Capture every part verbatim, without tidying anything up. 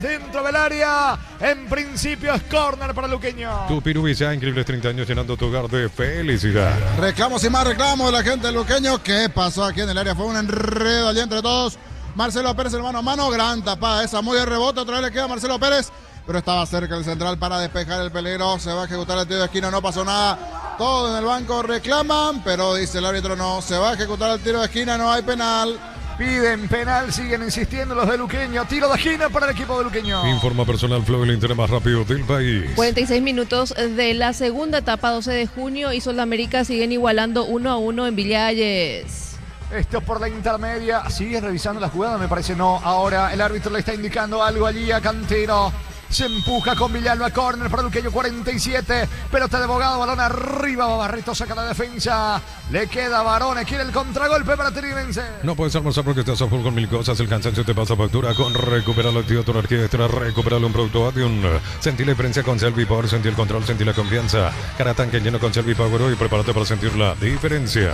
Dentro del área, en principio es córner para Luqueño. Tupirubi ya increíbles treinta años llenando tu hogar de felicidad. Reclamos y más reclamos de la gente de Luqueño. ¿Qué pasó aquí en el área? Fue un enredo allí entre todos. Marcelo Pérez, el mano a mano, gran tapada esa, muy de rebote, otra vez le queda a Marcelo Pérez, pero estaba cerca el central para despejar el peligro. Se va a ejecutar el tiro de esquina, no pasó nada. Todos en el banco reclaman, pero dice el árbitro no, se va a ejecutar el tiro de esquina, no hay penal. Piden penal, siguen insistiendo los de Luqueño. Tiro de esquina para el equipo de Luqueño. Informa Personal Flow, el internet más rápido del país. cuarenta y seis minutos de la segunda etapa, doce de junio, y Soldamérica siguen igualando uno a uno en Villalles. Esto es por la intermedia. Siguen revisando la jugada, me parece no. Ahora el árbitro le está indicando algo allí a Cantero. Se empuja con Villalba, córner para Luqueño, cuarenta y siete. Pelota de Bogado, balón arriba. Barreto saca la defensa. Le queda Barone, quiere el contragolpe para Trinidense. No puedes almorzar porque estás a full con mil cosas. El cansancio te pasa factura con Recuperar la actividad, tu energía extra. Recuperar un producto Adium. Sentí la diferencia con Selvi Power, sentí el control, sentí la confianza. Cara tanque lleno con Selvi Power hoy. Prepárate para sentir la diferencia.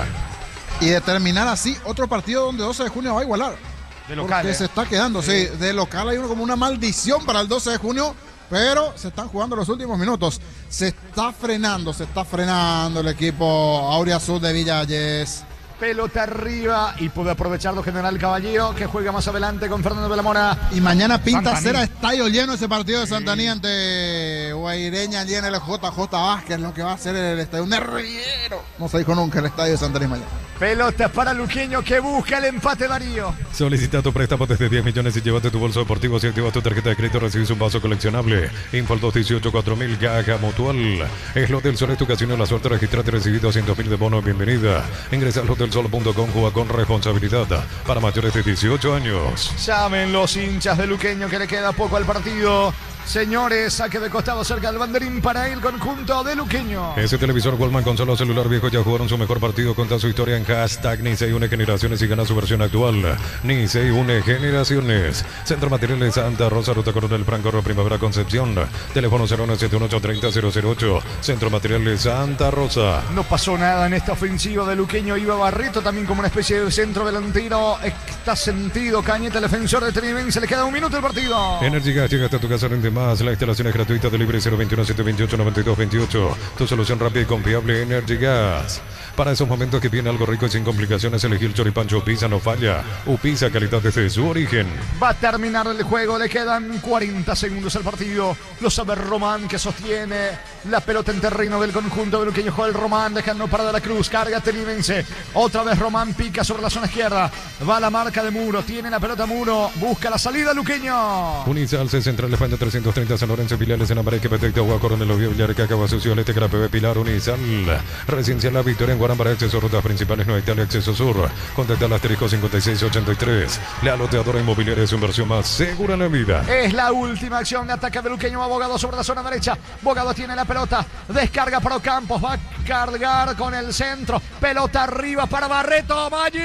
Y de terminar así, otro partido donde doce de junio va a igualar. De local, porque eh. se está quedando, sí. sí, de local hay uno como una maldición para el doce de junio, pero se están jugando los últimos minutos. Se está frenando, se está frenando el equipo Auriazul de Villalles. Pelota arriba y puede aprovecharlo General Caballero, que juega más adelante con Fernando de la Mora. Y mañana pinta Santaní. cera estadio lleno ese partido de Santaní sí. ante Guaireña, allí en el J J Vázquez, lo que va a ser el estadio. Un herrero. No se dijo nunca el estadio de Santaní mañana. Pelota para Luqueño que busca el empate Darío. Solicita tu préstamo desde diez millones y llévate tu bolso deportivo. Si activas tu tarjeta de crédito recibes un vaso coleccionable. Info al dos dieciocho cuatro mil, Caja Mutual. Es lo del Sol, es tu casino, la suerte. Registrate, recibido doscientos mil de bono. Bienvenida. Ingresa al hotel sol punto com, juega con responsabilidad para mayores de dieciocho años. Saben los hinchas de Luqueño que le queda poco al partido. Señores, saque de costado cerca del banderín para el conjunto de Luqueño. Ese televisor Walmart con solo celular viejo ya jugaron su mejor partido. Cuenta su historia en hashtag Ni se une generaciones y gana su versión actual. Ni se une generaciones. Centro Materiales Santa Rosa, Ruta Coronel Franco, Primavera Concepción. Teléfono cero uno siete uno ocho tres cero cero cero ocho. Centro Materiales Santa Rosa. No pasó nada en esta ofensiva de Luqueño. Iba Barreto también como una especie de centro delantero. Está sentido Cañete, el defensor de Trinidense. Le queda un minuto el partido. Energy Gas, llega hasta tu casa, rinde más. La instalación es gratuita, de libre cero veintiuno siete veintiocho noventa y dos veintiocho. Tu solución rápida y confiable, Energy Gas. Para esos momentos que viene algo rico y sin complicaciones, elegir Choripancho Upisa no falla. Upisa, calidad desde su origen. Va a terminar el juego, le quedan cuarenta segundos al partido. Lo sabe Román, que sostiene la pelota en terreno del conjunto de Luqueño. Joel Román dejando para de la Cruz, carga Trinidense. Otra vez Román pica sobre la zona izquierda. Va a la marca de Muro, tiene la pelota Muro, busca la salida Luqueño. Unisal, C Central España trescientos treinta, San Lorenzo, filiales en América, Petecta, Agua, Coronel Oviedo, Villarca, Caguasucio, Lete, Carapepe, Pilar, Unisal. Residencial La Victoria en Guarambara, acceso a rutas principales, Nueva Italia, acceso sur. Contacta al asterisco cincuenta y seis ochenta y tres. La loteadora inmobiliaria es su inversión más segura en la vida. Es la última acción de ataque de Luqueño. Abogado sobre la zona derecha. Bogado tiene la pelota. Descarga para Ocampos. Va a cargar con el centro. Pelota arriba para Barreto. Maggi.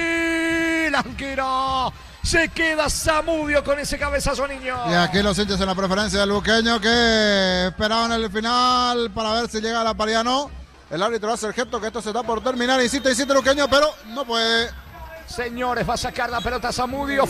El arquero. Se queda Zamudio con ese cabezazo, niño. Y aquí los hinchas en la preferencia del Luqueño que esperaban el final para ver si llega a la paridad. No. El árbitro hace el gesto que esto se está por terminar. Insiste, insiste Luqueño, pero no puede. Señores, va a sacar la pelota Zamudio.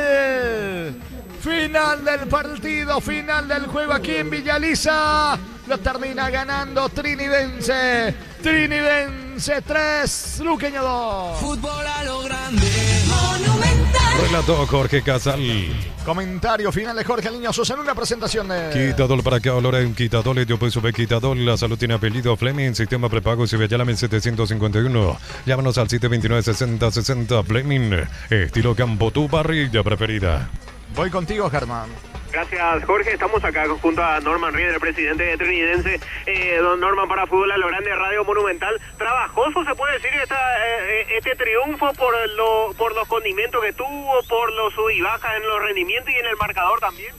Final. Final del partido. Final del juego aquí en Villaliza. Lo termina ganando Trinidense. Trinidense tres, Luqueño dos. Fútbol a lo grande. Monumental. Relató Jorge Casal. Comentario final de Jorge Aliño Sosa en una presentación de... Quitadol para que ahora en Quitadol, yo pues sube Quitadol, la salud tiene apellido Fleming, sistema prepago, si ve ya la mil setecientos cincuenta y uno. Llámanos al siete dos nueve sesenta sesenta Fleming, estilo campo, tu parrilla preferida. Voy contigo, Germán. Gracias, Jorge. Estamos acá junto a Norman Rieder, el presidente de Trinidense. Eh, don Norman, para Fútbol a lo Grande, Radio Monumental. Trabajoso, se puede decir, esta, eh, este triunfo por, lo, por los condimentos que tuvo, por los sub y bajas en los rendimientos y en el marcador también.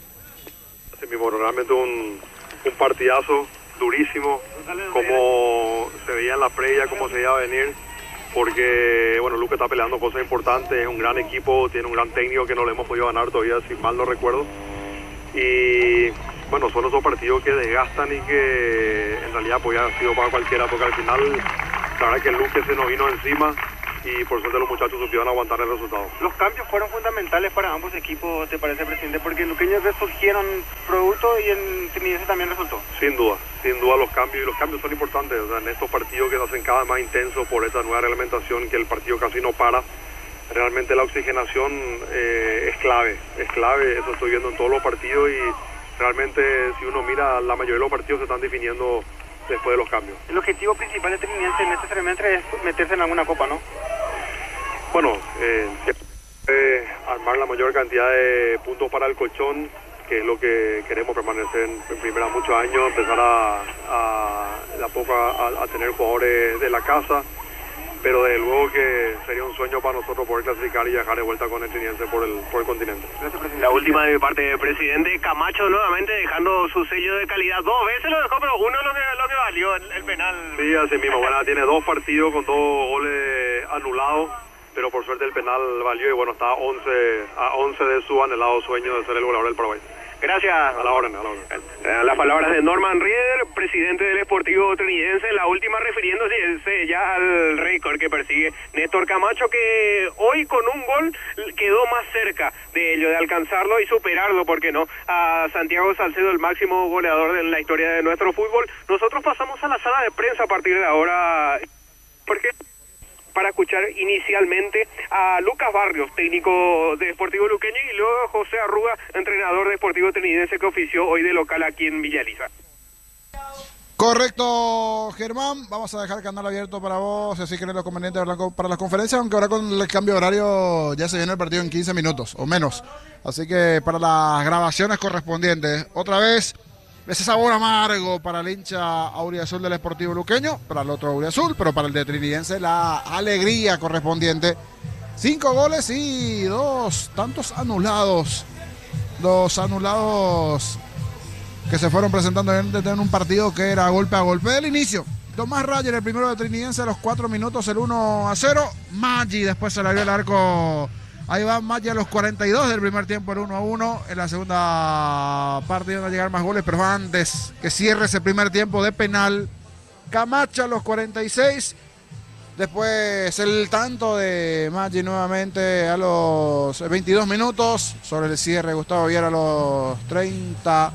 Así mismo, realmente un, un partidazo durísimo, como se veía en la previa, como se iba a venir. Porque, bueno, Luque está peleando cosas importantes, es un gran equipo, tiene un gran técnico que no le hemos podido ganar todavía, si mal no recuerdo. Y, bueno, son esos partidos que desgastan y que en realidad podía haber sido para cualquiera, porque al final, la verdad que el Luque se nos vino encima y por suerte los muchachos supieron aguantar el resultado. Los cambios fueron fundamentales para ambos equipos, ¿te parece, presidente? Porque en Luqueño resurgieron productos y en Trinidense también resultó. Sin duda, sin duda los cambios, y los cambios son importantes, o sea, en estos partidos que se hacen cada vez más intensos por esta nueva reglamentación, que el partido casi no para, realmente la oxigenación eh, es clave, es clave, eso estoy viendo en todos los partidos, y realmente si uno mira, la mayoría de los partidos se están definiendo después de los cambios. El objetivo principal de Trinidense en este semestre es meterse en alguna copa, ¿no? Bueno, eh, eh, armar la mayor cantidad de puntos para el colchón, que es lo que queremos, permanecer en, en primera muchos años, empezar a, a, de a poco a, a tener jugadores de la casa, pero desde luego que sería un sueño para nosotros poder clasificar y viajar de vuelta con el Trinidense por el, por el continente. La última de parte del presidente, Camacho nuevamente dejando su sello de calidad. Dos veces lo dejó, pero uno lo que, lo que valió el, el penal. Sí, así mismo. Bueno, tiene dos partidos con dos goles anulados, pero por suerte el penal valió y bueno, está a once, a once de su anhelado sueño de ser el goleador del Paraguay. Gracias. A la orden, a la orden. Las palabras de Norman Rieder, presidente del Sportivo Trinidense, la última refiriéndose ya al récord que persigue Néstor Camacho, que hoy con un gol quedó más cerca de ello, de alcanzarlo y superarlo, ¿por qué no?, a Santiago Salcedo, el máximo goleador en la historia de nuestro fútbol. Nosotros pasamos a la sala de prensa a partir de ahora, porque para escuchar inicialmente a Lucas Barrios, técnico de Sportivo Luqueño, y luego a José Arruga, entrenador de Sportivo Trinidense, que ofició hoy de local aquí en Villa Elisa. Correcto, Germán. Vamos a dejar el canal abierto para vos, así que no es lo conveniente para las conferencias, aunque ahora con el cambio de horario ya se viene el partido en quince minutos o menos. Así que para las grabaciones correspondientes, otra vez, ese sabor amargo para el hincha auriazul del Sportivo Luqueño, para el otro auriazul, pero para el de Trinidense la alegría correspondiente. Cinco goles y dos tantos anulados. Dos anulados que se fueron presentando en un partido que era golpe a golpe del inicio. Tomás Rayer, el primero de Trinidense, a los cuatro minutos, el uno a cero. Maggi después se le abrió el arco. Ahí va Maggi a los cuarenta y dos del primer tiempo, el uno a uno. En la segunda parte iban a llegar más goles, pero antes que cierre ese primer tiempo de penal, Camacho a los cuarenta y seis. Después el tanto de Maggi nuevamente a los veintidós minutos. Sobre el cierre, Gustavo Viera a los treinta.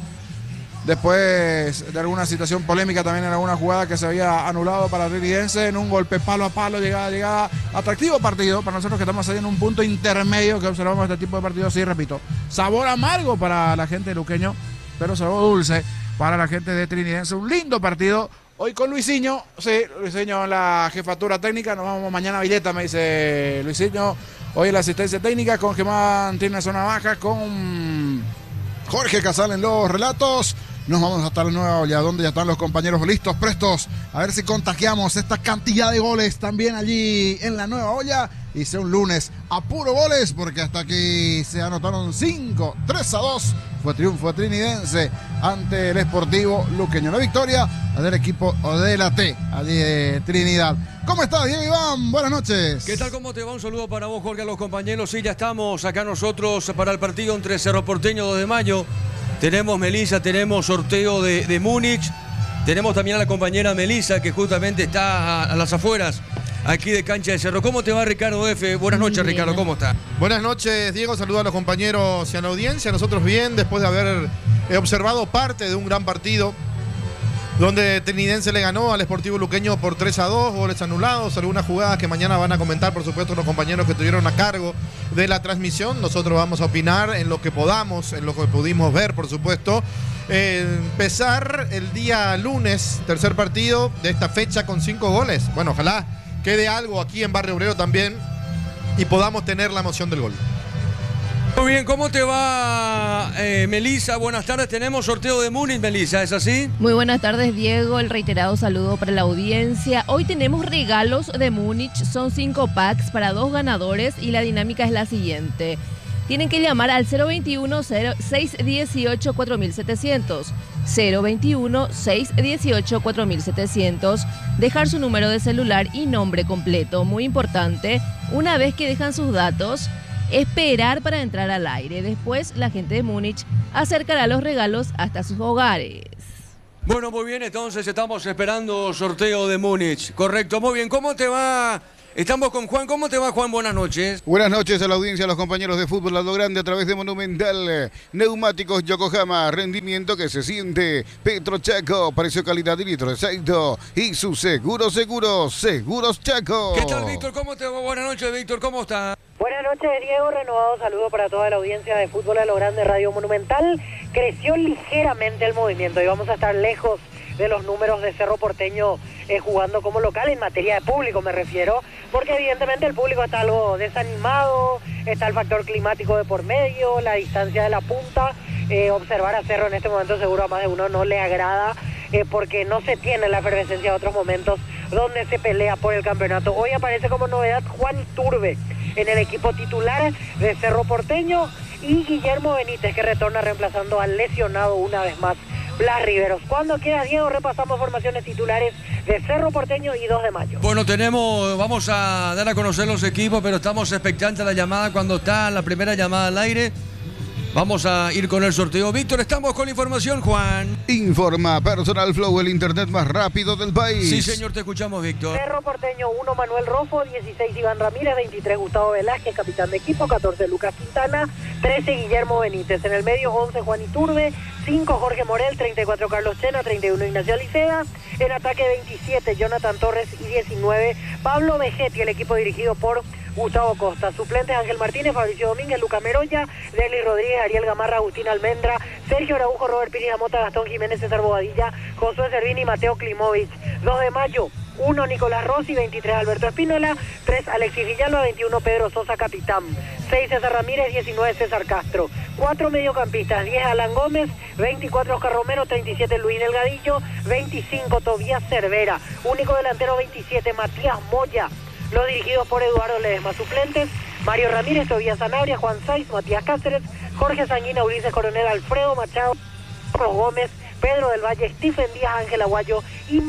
Después de alguna situación polémica también en alguna jugada que se había anulado para Trinidense, en un golpe palo a palo, llegada, llegada, atractivo partido para nosotros que estamos ahí en un punto intermedio que observamos este tipo de partidos, sí, repito, sabor amargo para la gente de Luqueño, pero sabor dulce para la gente de Trinidense, un lindo partido, hoy con Luisinho, sí, Luisinho en la jefatura técnica, nos vamos mañana a Villeta, me dice Luisinho, hoy en la asistencia técnica, con Germán tiene una zona baja, con Jorge Casal en los relatos. Nos vamos hasta la nueva olla, donde ya están los compañeros listos, prestos, a ver si contagiamos esta cantidad de goles también allí en la nueva olla, y sea un lunes a puro goles, porque hasta aquí se anotaron cinco, tres a dos, fue triunfo trinidense ante el Sportivo Luqueño. La victoria del equipo de la T, allí de Trinidad. ¿Cómo estás, Diego Iván? Buenas noches. ¿Qué tal? ¿Cómo te va? Un saludo para vos, Jorge, a los compañeros. Sí, ya estamos acá nosotros para el partido entre Cerro Porteño dos de mayo. Tenemos Melissa, tenemos sorteo de, de Múnich. Tenemos también a la compañera Melissa, que justamente está a, a las afueras aquí de Cancha de Cerro. ¿Cómo te va, Ricardo F? Buenas noches, Ricardo, ¿cómo está? Buenas noches, Diego. Saludos a los compañeros y a la audiencia. Nosotros bien, después de haber eh, observado parte de un gran partido donde Trinidense le ganó al Sportivo Luqueño por tres a dos, goles anulados, algunas jugadas que mañana van a comentar, por supuesto, los compañeros que estuvieron a cargo de la transmisión. Nosotros vamos a opinar en lo que podamos, en lo que pudimos ver, por supuesto. Eh, empezar el día lunes, tercer partido de esta fecha con cinco goles. Bueno, ojalá quede algo aquí en Barrio Obrero también y podamos tener la emoción del gol. Muy bien, ¿cómo te va, eh, Melissa? Buenas tardes, tenemos sorteo de Múnich, Melissa, ¿es así? Muy buenas tardes, Diego, el reiterado saludo para la audiencia. Hoy tenemos regalos de Múnich, son cinco packs para dos ganadores y la dinámica es la siguiente. Tienen que llamar al cero veintiuno, seis dieciocho, cuatro mil setecientos, cero veintiuno, seis dieciocho, cuatro mil setecientos, dejar su número de celular y nombre completo, muy importante. Una vez que dejan sus datos, esperar para entrar al aire. Después, la gente de Múnich acercará los regalos hasta sus hogares. Bueno, muy bien, entonces estamos esperando sorteo de Múnich. Correcto, muy bien. ¿Cómo te va Estamos con Juan. ¿Cómo te va, Juan? Buenas noches. Buenas noches a la audiencia, a los compañeros de fútbol a lo grande a través de Monumental. Neumáticos Yokohama, rendimiento que se siente. Petro Chaco, precio, calidad y litro exacto. Y su seguro, seguro, Seguros Chaco. ¿Qué tal, Víctor? ¿Cómo te va? Buenas noches, Víctor. ¿Cómo está? Buenas noches, Diego. Renovado saludo para toda la audiencia de fútbol a lo grande Radio Monumental. Creció ligeramente el movimiento y vamos a estar lejos de los números de Cerro Porteño eh, jugando como local, en materia de público me refiero, porque evidentemente el público está algo desanimado, está el factor climático de por medio, la distancia de la punta, eh, observar a Cerro en este momento seguro a más de uno no le agrada, eh, porque no se tiene la efervescencia de otros momentos donde se pelea por el campeonato. Hoy aparece como novedad Juan Iturbe en el equipo titular de Cerro Porteño y Guillermo Benítez, que retorna reemplazando al lesionado una vez más Blas Riveros. Cuando queda, Diego, repasamos formaciones titulares de Cerro Porteño y dos de mayo. Bueno, tenemos, vamos a dar a conocer los equipos, pero estamos expectantes a la llamada cuando está la primera llamada al aire. Vamos a ir con el sorteo. Víctor, estamos con información, Juan. Informa Personal Flow, el internet más rápido del país. Sí, señor, te escuchamos, Víctor. Cerro Porteño uno, Manuel Rofo, dieciséis, Iván Ramírez, veintitrés, Gustavo Velázquez, capitán de equipo, catorce, Lucas Quintana, trece, Guillermo Benítez. En el medio, once, Juan Iturbe, cinco, Jorge Morel, treinta y cuatro, Carlos Chena, treinta y uno, Ignacio Alicea. En ataque, veintisiete, Jonathan Torres y diecinueve, Pablo Vegetti, el equipo dirigido por Gustavo Costa. Suplentes, Ángel Martínez, Fabricio Domínguez, Luca Meroya, Deli Rodríguez, Ariel Gamarra, Agustín Almendra, Sergio Araujo, Robert Pires Mota, Gastón Jiménez, César Bobadilla, Josué Servini y Mateo Klimovic. dos de mayo, uno, Nicolás Rossi, veintitrés, Alberto Espínola, tres, Alexis Villalba, veintiuno, Pedro Sosa, capitán, seis, César Ramírez, diecinueve, César Castro, cuatro mediocampistas, diez, Alan Gómez, veinticuatro, Oscar Romero, treinta y siete, Luis Delgadillo, veinticinco, Tobías Cervera, único delantero, veintisiete, Matías Moya. Los dirigidos por Eduardo Ledesma. Suplentes, Mario Ramírez, Tobías Sanabria, Juan Saiz, Matías Cáceres, Jorge Sanguina, Ulises Coronel, Alfredo Machado, Carlos Gómez, Pedro del Valle, Stephen Díaz, Ángel Aguayo y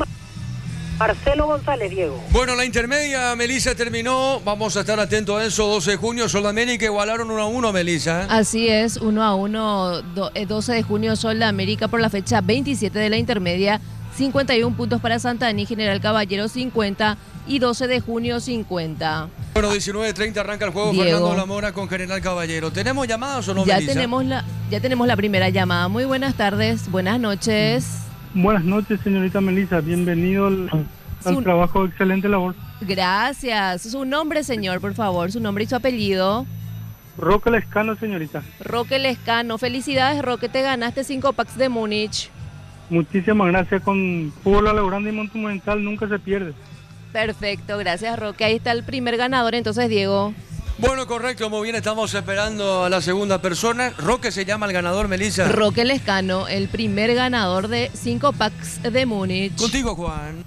Marcelo González, Diego. Bueno, la intermedia, Melissa, terminó. Vamos a estar atentos a eso. doce de junio, Sol América igualaron uno a uno, Melissa. Así es, uno a uno, doce de junio, Sol América por la fecha veintisiete de la intermedia. cincuenta y uno puntos para Santaní, General Caballero cincuenta y doce de junio cincuenta. Bueno, diecinueve treinta arranca el juego. Diego. Fernando Lamora con General Caballero. ¿Tenemos llamadas o no, Ya Melissa? tenemos la, ya tenemos la primera llamada. Muy buenas tardes, buenas noches. Buenas noches, señorita Melissa. Bienvenido al, al Su- trabajo, excelente labor. Gracias. Su nombre, señor, por favor, su nombre y su apellido. Roque Lescano, señorita. Roque Lescano. Felicidades, Roque, te ganaste cinco packs de Múnich. Muchísimas gracias. Con fútbol a lo grande y Monumental nunca se pierde. Perfecto, gracias, Roque. Ahí está el primer ganador, entonces, Diego. Bueno, correcto, muy bien, estamos esperando a la segunda persona. Roque se llama el ganador, Melissa. Roque Lescano, el primer ganador de cinco packs de Múnich. Contigo, Juan.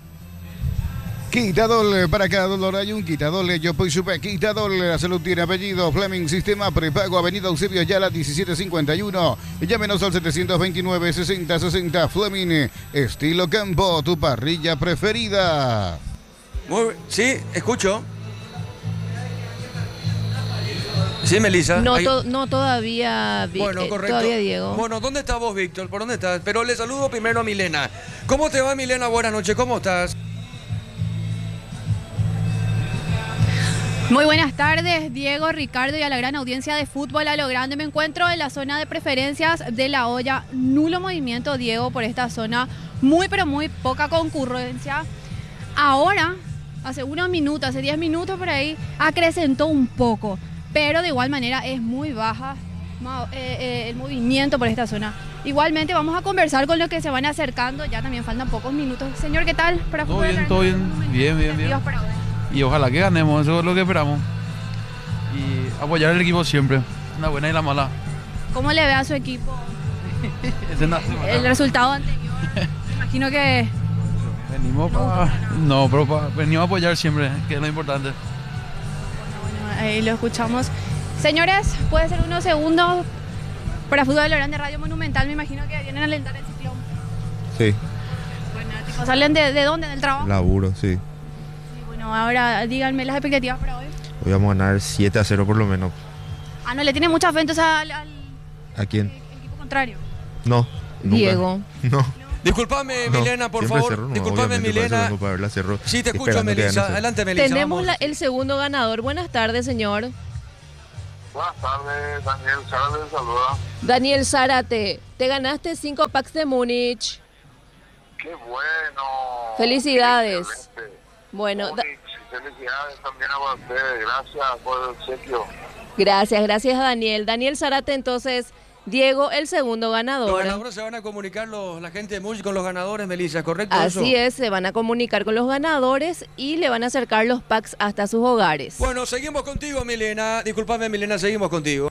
Quitadol, para cada dólar hay un Quitadol, yo soy super Quitadol, la salud tiene apellido, Fleming, sistema prepago, avenida Eusebio Ayala, diecisiete cincuenta y uno, llámenos al setecientos veintinueve, sesenta sesenta, Fleming, estilo campo, tu parrilla preferida. Muy, sí, escucho. Sí, Melissa. No, Ahí- to- no todavía, Vi- Bueno, eh, correcto. todavía Diego. Bueno, ¿dónde estás vos, Víctor? ¿Por dónde estás? Pero le saludo primero a Milena. ¿Cómo te va, Milena? Buenas noches, ¿cómo estás? Muy buenas tardes, Diego, Ricardo y a la gran audiencia de fútbol a lo grande. Me encuentro en la zona de preferencias de La Hoya. Nulo movimiento, Diego, por esta zona. Muy, pero muy poca concurrencia. Ahora, hace unos minutos, hace diez minutos por ahí, acrecentó un poco. Pero de igual manera es muy baja ma- eh, eh, el movimiento por esta zona. Igualmente vamos a conversar con los que se van acercando. Ya también faltan pocos minutos. Señor, ¿qué tal? Para Todo Fútbol bien, Grande. todo bien, bien, bien, bien. Expectativas para hoy. Y ojalá que ganemos, eso es lo que esperamos. Y apoyar al equipo siempre, la buena y la mala. ¿Cómo le ve a su equipo Ese no hace el resultado anterior? Me imagino que Venimos para... No, pero pa- venimos a apoyar siempre, que es lo importante. bueno, ahí lo escuchamos. Señores, puede ser unos segundos para Fútbol de Grande Radio Monumental. Me imagino que vienen a alentar el ciclón. Sí, Bueno, tipo, ¿salen de, de dónde? ¿Del trabajo? laburo, sí. Y bueno, ahora díganme las expectativas para hoy. Hoy vamos a ganar siete a cero por lo menos. Ah, no, le tiene mucha fe entonces al, al ¿A quién? equipo contrario. No. nunca. Diego. No. Disculpame, No, Milena, por siempre favor. Cerro, no, Disculpame, obviamente, para eso Milena. vengo, para verla Cerro, Sí, te escucho, esperando que gane Melissa. Cerro. Adelante, Melissa. Tenemos vamos. la- el segundo ganador. Buenas tardes, señor. Buenas tardes, Daniel Chávez, saluda. Daniel Zárate, te ganaste cinco packs de Múnich. Qué bueno. Felicidades. Excelente. Bueno, da- Múnich, felicidades también a ustedes. Gracias por el obsequio. gracias, gracias a Daniel. Daniel Zárate, entonces, Diego, el segundo Los ganador. ganadores se van a comunicar los, la gente de Múnich con los ganadores, Melissa, ¿correcto? eso? Así es, se van a comunicar con los ganadores y le van a acercar los packs hasta sus hogares. Bueno, seguimos contigo, Milena. Disculpame, Milena, seguimos contigo.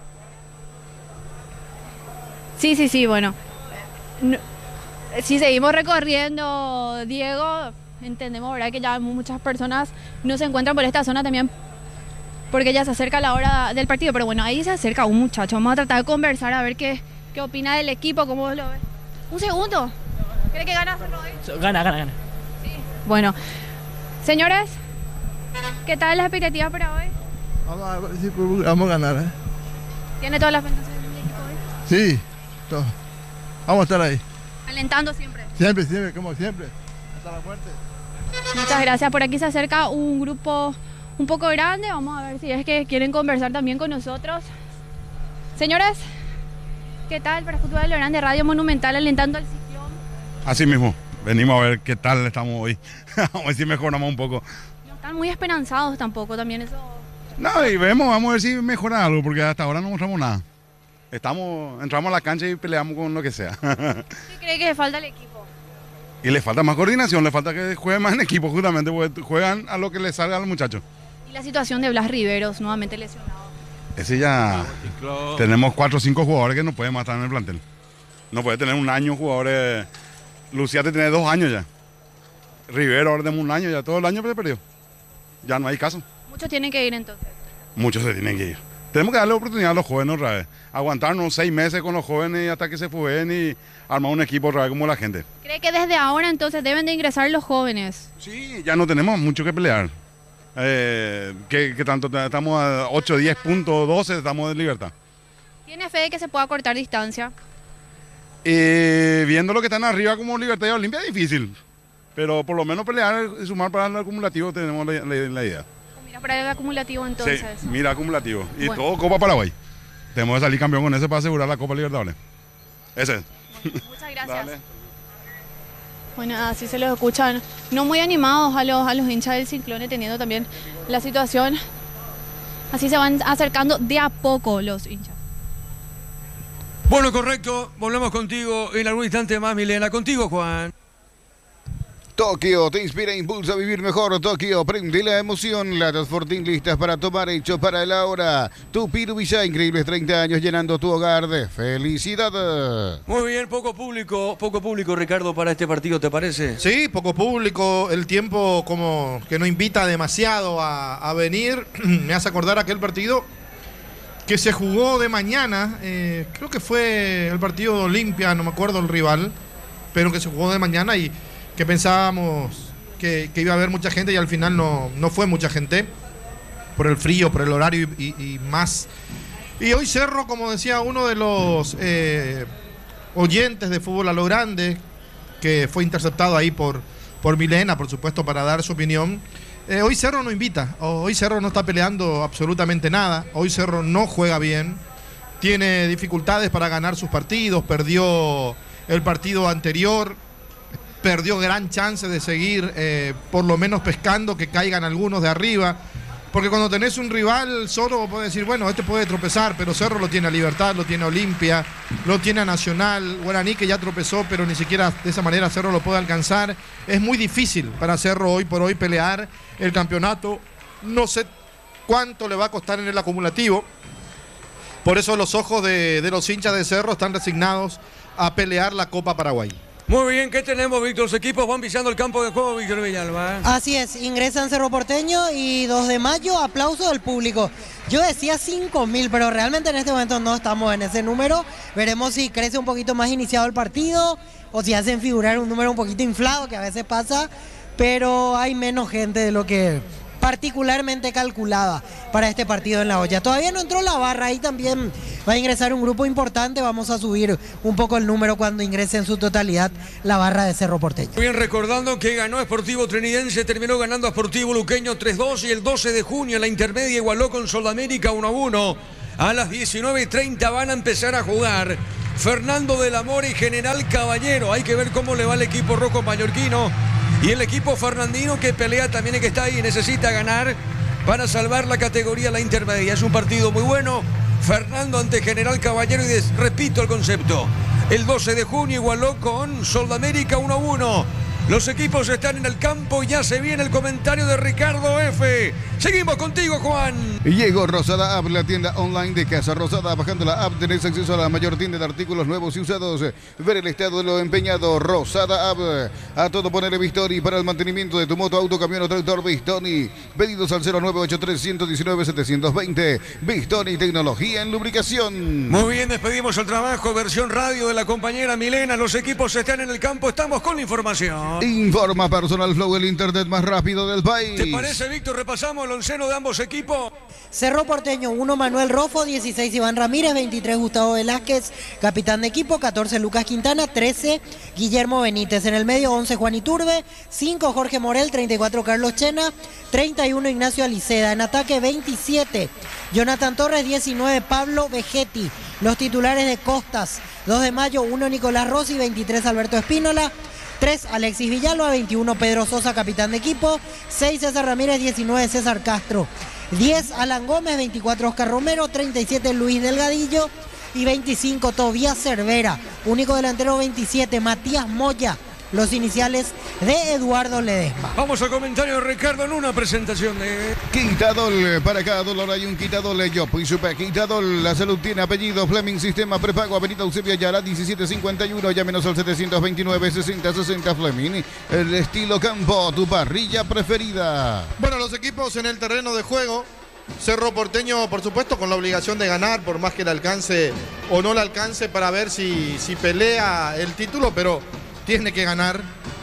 Sí, sí, sí, bueno. No- si seguimos recorriendo, Diego, entendemos, ¿verdad? Que ya muchas personas no se encuentran por esta zona también porque ya se acerca la hora del partido. Pero bueno, ahí se acerca un muchacho. Vamos a tratar de conversar a ver qué, qué opina del equipo, cómo lo ve. Un segundo. ¿Cree que gana Cerro hoy? Gana, gana, gana. Bueno, señores, ¿qué tal las expectativas para hoy? Vamos a, ver si vamos a ganar, ¿eh? ¿Tiene todas las ventajas del equipo hoy? Sí, todo. Vamos a estar ahí. Alentando siempre. Siempre, siempre, como siempre. Hasta la muerte. Muchas gracias. Por aquí se acerca un grupo un poco grande. Vamos a ver si es que quieren conversar también con nosotros. Señores, ¿qué tal para Fútbol Lo Grande, Radio Monumental, alentando al Ciclón? Así mismo, venimos a ver qué tal estamos hoy. Vamos a ver si mejoramos un poco. No están muy esperanzados tampoco, también eso. No, y vemos, vamos a ver si mejora algo, porque hasta ahora no mostramos nada. Estamos, entramos a la cancha y peleamos con lo que sea. ¿Qué cree que le falta al equipo? Y le falta más coordinación, le falta que jueguen más en equipo, justamente, porque juegan a lo que les salga a los muchachos. Y la situación de Blas Riveros, nuevamente lesionado. Ese ya... Tenemos cuatro o cinco jugadores que no pueden más estar en el plantel. No puede tener un año jugadores... Luciate tiene dos años ya. Rivero ahora tenemos un año ya, todo el año se perdió. Ya no hay caso. Muchos tienen que ir entonces. Muchos se tienen que ir. Tenemos que darle oportunidad a los jóvenes otra vez. Aguantarnos seis meses con los jóvenes hasta que se fueguen y armar un equipo otra vez como la gente. ¿Cree que desde ahora entonces deben de ingresar los jóvenes? Sí, ya no tenemos mucho que pelear. Eh, que, que tanto estamos a ocho, diez puntos, doce, estamos de libertad. ¿Tiene fe de que se pueda cortar distancia? Eh, viendo lo que están arriba como Libertad y Olimpia es difícil. Pero por lo menos pelear y sumar para el acumulativo tenemos la, la- la idea. Mira, para el acumulativo entonces. Sí, mira acumulativo. Y Bueno. todo Copa Paraguay. Tenemos que salir campeón con ese para asegurar la Copa Libertadores. Ese es. Muchas gracias. Bueno, así se los escuchan, no muy animados a los, a los hinchas del Ciclón, teniendo también la situación. Así se van acercando de a poco los hinchas. Bueno, correcto. Volvemos contigo en algún instante más, Milena. Contigo, Juan. Tokio te inspira e impulsa a vivir mejor. Tokio, prende la emoción. Latas Fortín listas para tomar, hecho para el ahora. Tu Pirubilla, increíbles treinta años llenando tu hogar de felicidad. Muy bien, poco público, poco público, Ricardo, para este partido, ¿te parece? Sí, poco público, el tiempo como que no invita demasiado a, a venir. Me hace acordar aquel partido que se jugó de mañana, eh, creo que fue el partido de Olimpia, no me acuerdo el rival, pero que se jugó de mañana y que pensábamos que, que iba a haber mucha gente y al final no, no fue mucha gente, por el frío, por el horario y, y- y más. Y hoy Cerro, como decía uno de los eh, oyentes de Fútbol a lo Grande, que fue interceptado ahí por, por Milena, por supuesto, para dar su opinión. Eh, hoy Cerro no invita, hoy Cerro no está peleando absolutamente nada, hoy Cerro no juega bien, tiene dificultades para ganar sus partidos, perdió el partido anterior, perdió gran chance de seguir eh, por lo menos pescando, que caigan algunos de arriba. Porque cuando tenés un rival solo puedes decir, bueno, este puede tropezar, pero Cerro lo tiene a Libertad, lo tiene a Olimpia, lo tiene a Nacional, Guaraní que ya tropezó, pero ni siquiera de esa manera Cerro lo puede alcanzar. Es muy difícil para Cerro hoy por hoy pelear el campeonato. No sé cuánto le va a costar en el acumulativo. Por eso los ojos de, de los hinchas de Cerro están resignados a pelear la Copa Paraguay. Muy bien, ¿qué tenemos, Víctor? Los equipos van pisando el campo de juego, Víctor Villalba. Así es, ingresan Cerro Porteño y dos de mayo, aplauso del público. Yo decía cinco mil, pero realmente en este momento no estamos en ese número. Veremos si crece un poquito más iniciado el partido o si hacen figurar un número un poquito inflado, que a veces pasa, pero hay menos gente de lo que particularmente calculada para este partido en La Olla. Todavía no entró la barra, ahí también va a ingresar un grupo importante, vamos a subir un poco el número cuando ingrese en su totalidad la barra de Cerro Porteño. Bien, recordando que ganó Sportivo Trinidense, terminó ganando a Sportivo Luqueño tres dos y el doce de junio en la intermedia igualó con Soldamérica uno a uno. A las diecinueve y treinta van a empezar a jugar Fernando del Amor y General Caballero. Hay que ver cómo le va al equipo rojo mallorquino y el equipo fernandino que pelea también, que está ahí y necesita ganar para salvar la categoría la intermedia. Es un partido muy bueno. Fernando ante General Caballero y des, repito el concepto. El doce de junio igualó con Soldamérica uno a uno. Los equipos están en el campo y ya se viene el comentario de Ricardo F. Seguimos contigo, Juan. Llegó Rosada App, la tienda online de Casa Rosada. Bajando la app tenés acceso a la mayor tienda de artículos nuevos y usados. Ver el estado de lo empeñado. Rosada App. A todo ponerle Bistoni para el mantenimiento de tu moto, auto, camión o tractor. Bistoni. Pedidos al cero nueve ocho tres, uno uno nueve, siete dos cero. Bistoni, tecnología en lubricación. Muy bien, despedimos el trabajo, versión radio de la compañera Milena. Los equipos están en el campo, estamos con la información. Informa Personal Flow, el internet más rápido del país. ¿Te parece, Víctor? Repasamos el onceno de ambos equipos. Cerro Porteño uno, Manuel Rofo, dieciséis, Iván Ramírez, veintitrés, Gustavo Velázquez, capitán de equipo, catorce, Lucas Quintana, trece, Guillermo Benítez. En el medio, once, Juan Iturbe, cinco, Jorge Morel, treinta y cuatro, Carlos Chena, treinta y uno, Ignacio Aliceda. En ataque, veintisiete, Jonathan Torres, diecinueve, Pablo Vegetti. Los titulares de Costas, dos de mayo, uno, Nicolás Rossi, veintitrés, Alberto Espínola, tres, Alexis Villalba, veintiuno, Pedro Sosa, capitán de equipo, seis, César Ramírez, diecinueve, César Castro, diez, Alan Gómez, veinticuatro, Oscar Romero, treinta y siete, Luis Delgadillo y veinticinco, Tobías Cervera. Único delantero, veintisiete, Matías Moya. Los iniciales de Eduardo Ledesma. Vamos al comentario de Ricardo en una presentación de... Quitadol, para cada dólar hay un Quitadol. Yo, Super Quitadol, la salud tiene apellido. Fleming, sistema prepago, Avenida Eusebio Ayala, diecisiete cincuenta y uno. Llámenos al setecientos veintinueve, sesenta sesenta. Fleming, el estilo campo, tu parrilla preferida. Bueno, los equipos en el terreno de juego. Cerro Porteño, por supuesto, con la obligación de ganar, por más que le alcance o no le alcance para ver si, si pelea el título, pero... Tiene que ganar,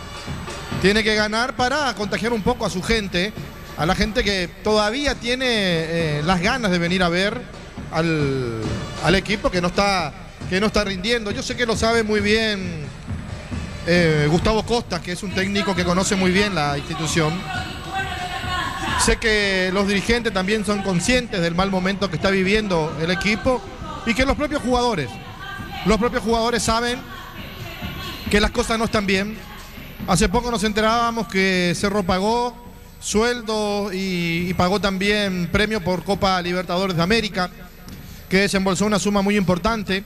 tiene que ganar para contagiar un poco a su gente, a la gente que todavía tiene eh, las ganas de venir a ver al, al equipo que no, está, que no está rindiendo. Yo sé que lo sabe muy bien eh, Gustavo Costas, que es un técnico que conoce muy bien la institución. Sé que los dirigentes también son conscientes del mal momento que está viviendo el equipo y que los propios jugadores, los propios jugadores saben que las cosas no están bien. Hace poco nos enterábamos que Cerro pagó sueldo y, y pagó también premio por Copa Libertadores de América, que desembolsó una suma muy importante,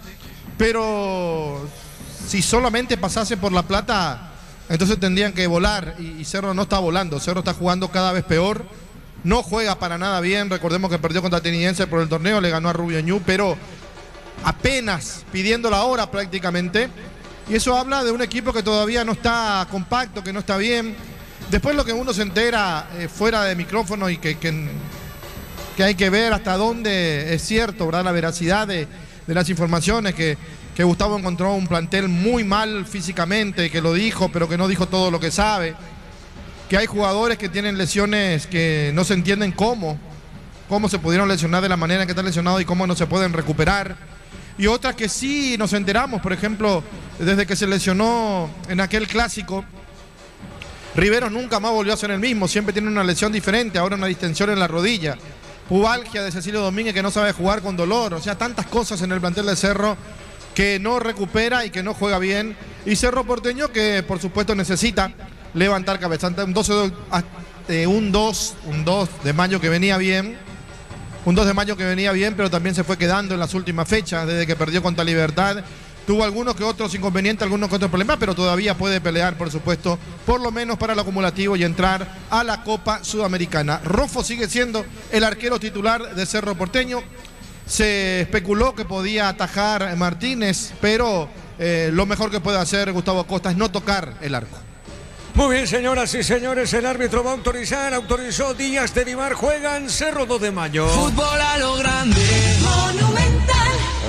pero si solamente pasase por la plata, entonces tendrían que volar y, y Cerro no está volando. Cerro está jugando cada vez peor, no juega para nada bien. Recordemos que perdió contra Trinidense por el torneo, le ganó a Rubio Ñu, pero apenas pidiendo la hora prácticamente. Y eso habla de un equipo que todavía no está compacto, que no está bien. Después lo que uno se entera eh, fuera de micrófono y que, que, que hay que ver hasta dónde es cierto, ¿verdad? La veracidad de, de las informaciones, que, que Gustavo encontró un plantel muy mal físicamente, que lo dijo, pero que no dijo todo lo que sabe. Que hay jugadores que tienen lesiones que no se entienden cómo, cómo se pudieron lesionar de la manera en que están lesionados y cómo no se pueden recuperar. Y otras que sí nos enteramos, por ejemplo, desde que se lesionó en aquel clásico, Riveros nunca más volvió a ser el mismo, siempre tiene una lesión diferente, ahora una distensión en la rodilla, pubalgia de Cecilio Domínguez que no sabe jugar con dolor, o sea, tantas cosas en el plantel de Cerro que no recupera y que no juega bien, y Cerro Porteño que por supuesto necesita levantar cabeza. Un dos, un dos, un dos de mayo que venía bien, un dos de mayo que venía bien, pero también se fue quedando en las últimas fechas, desde que perdió contra Libertad. Tuvo algunos que otros inconvenientes, algunos que otros problemas, pero todavía puede pelear, por supuesto, por lo menos para el acumulativo y entrar a la Copa Sudamericana. Rofo sigue siendo el arquero titular de Cerro Porteño. Se especuló que podía atajar Martínez, pero eh, lo mejor que puede hacer Gustavo Costa es no tocar el arco. Muy bien, señoras y señores, el árbitro va a autorizar, autorizó Díaz de Vivar, juegan Cerro dos de mayo. Fútbol a lo grande, Monumental.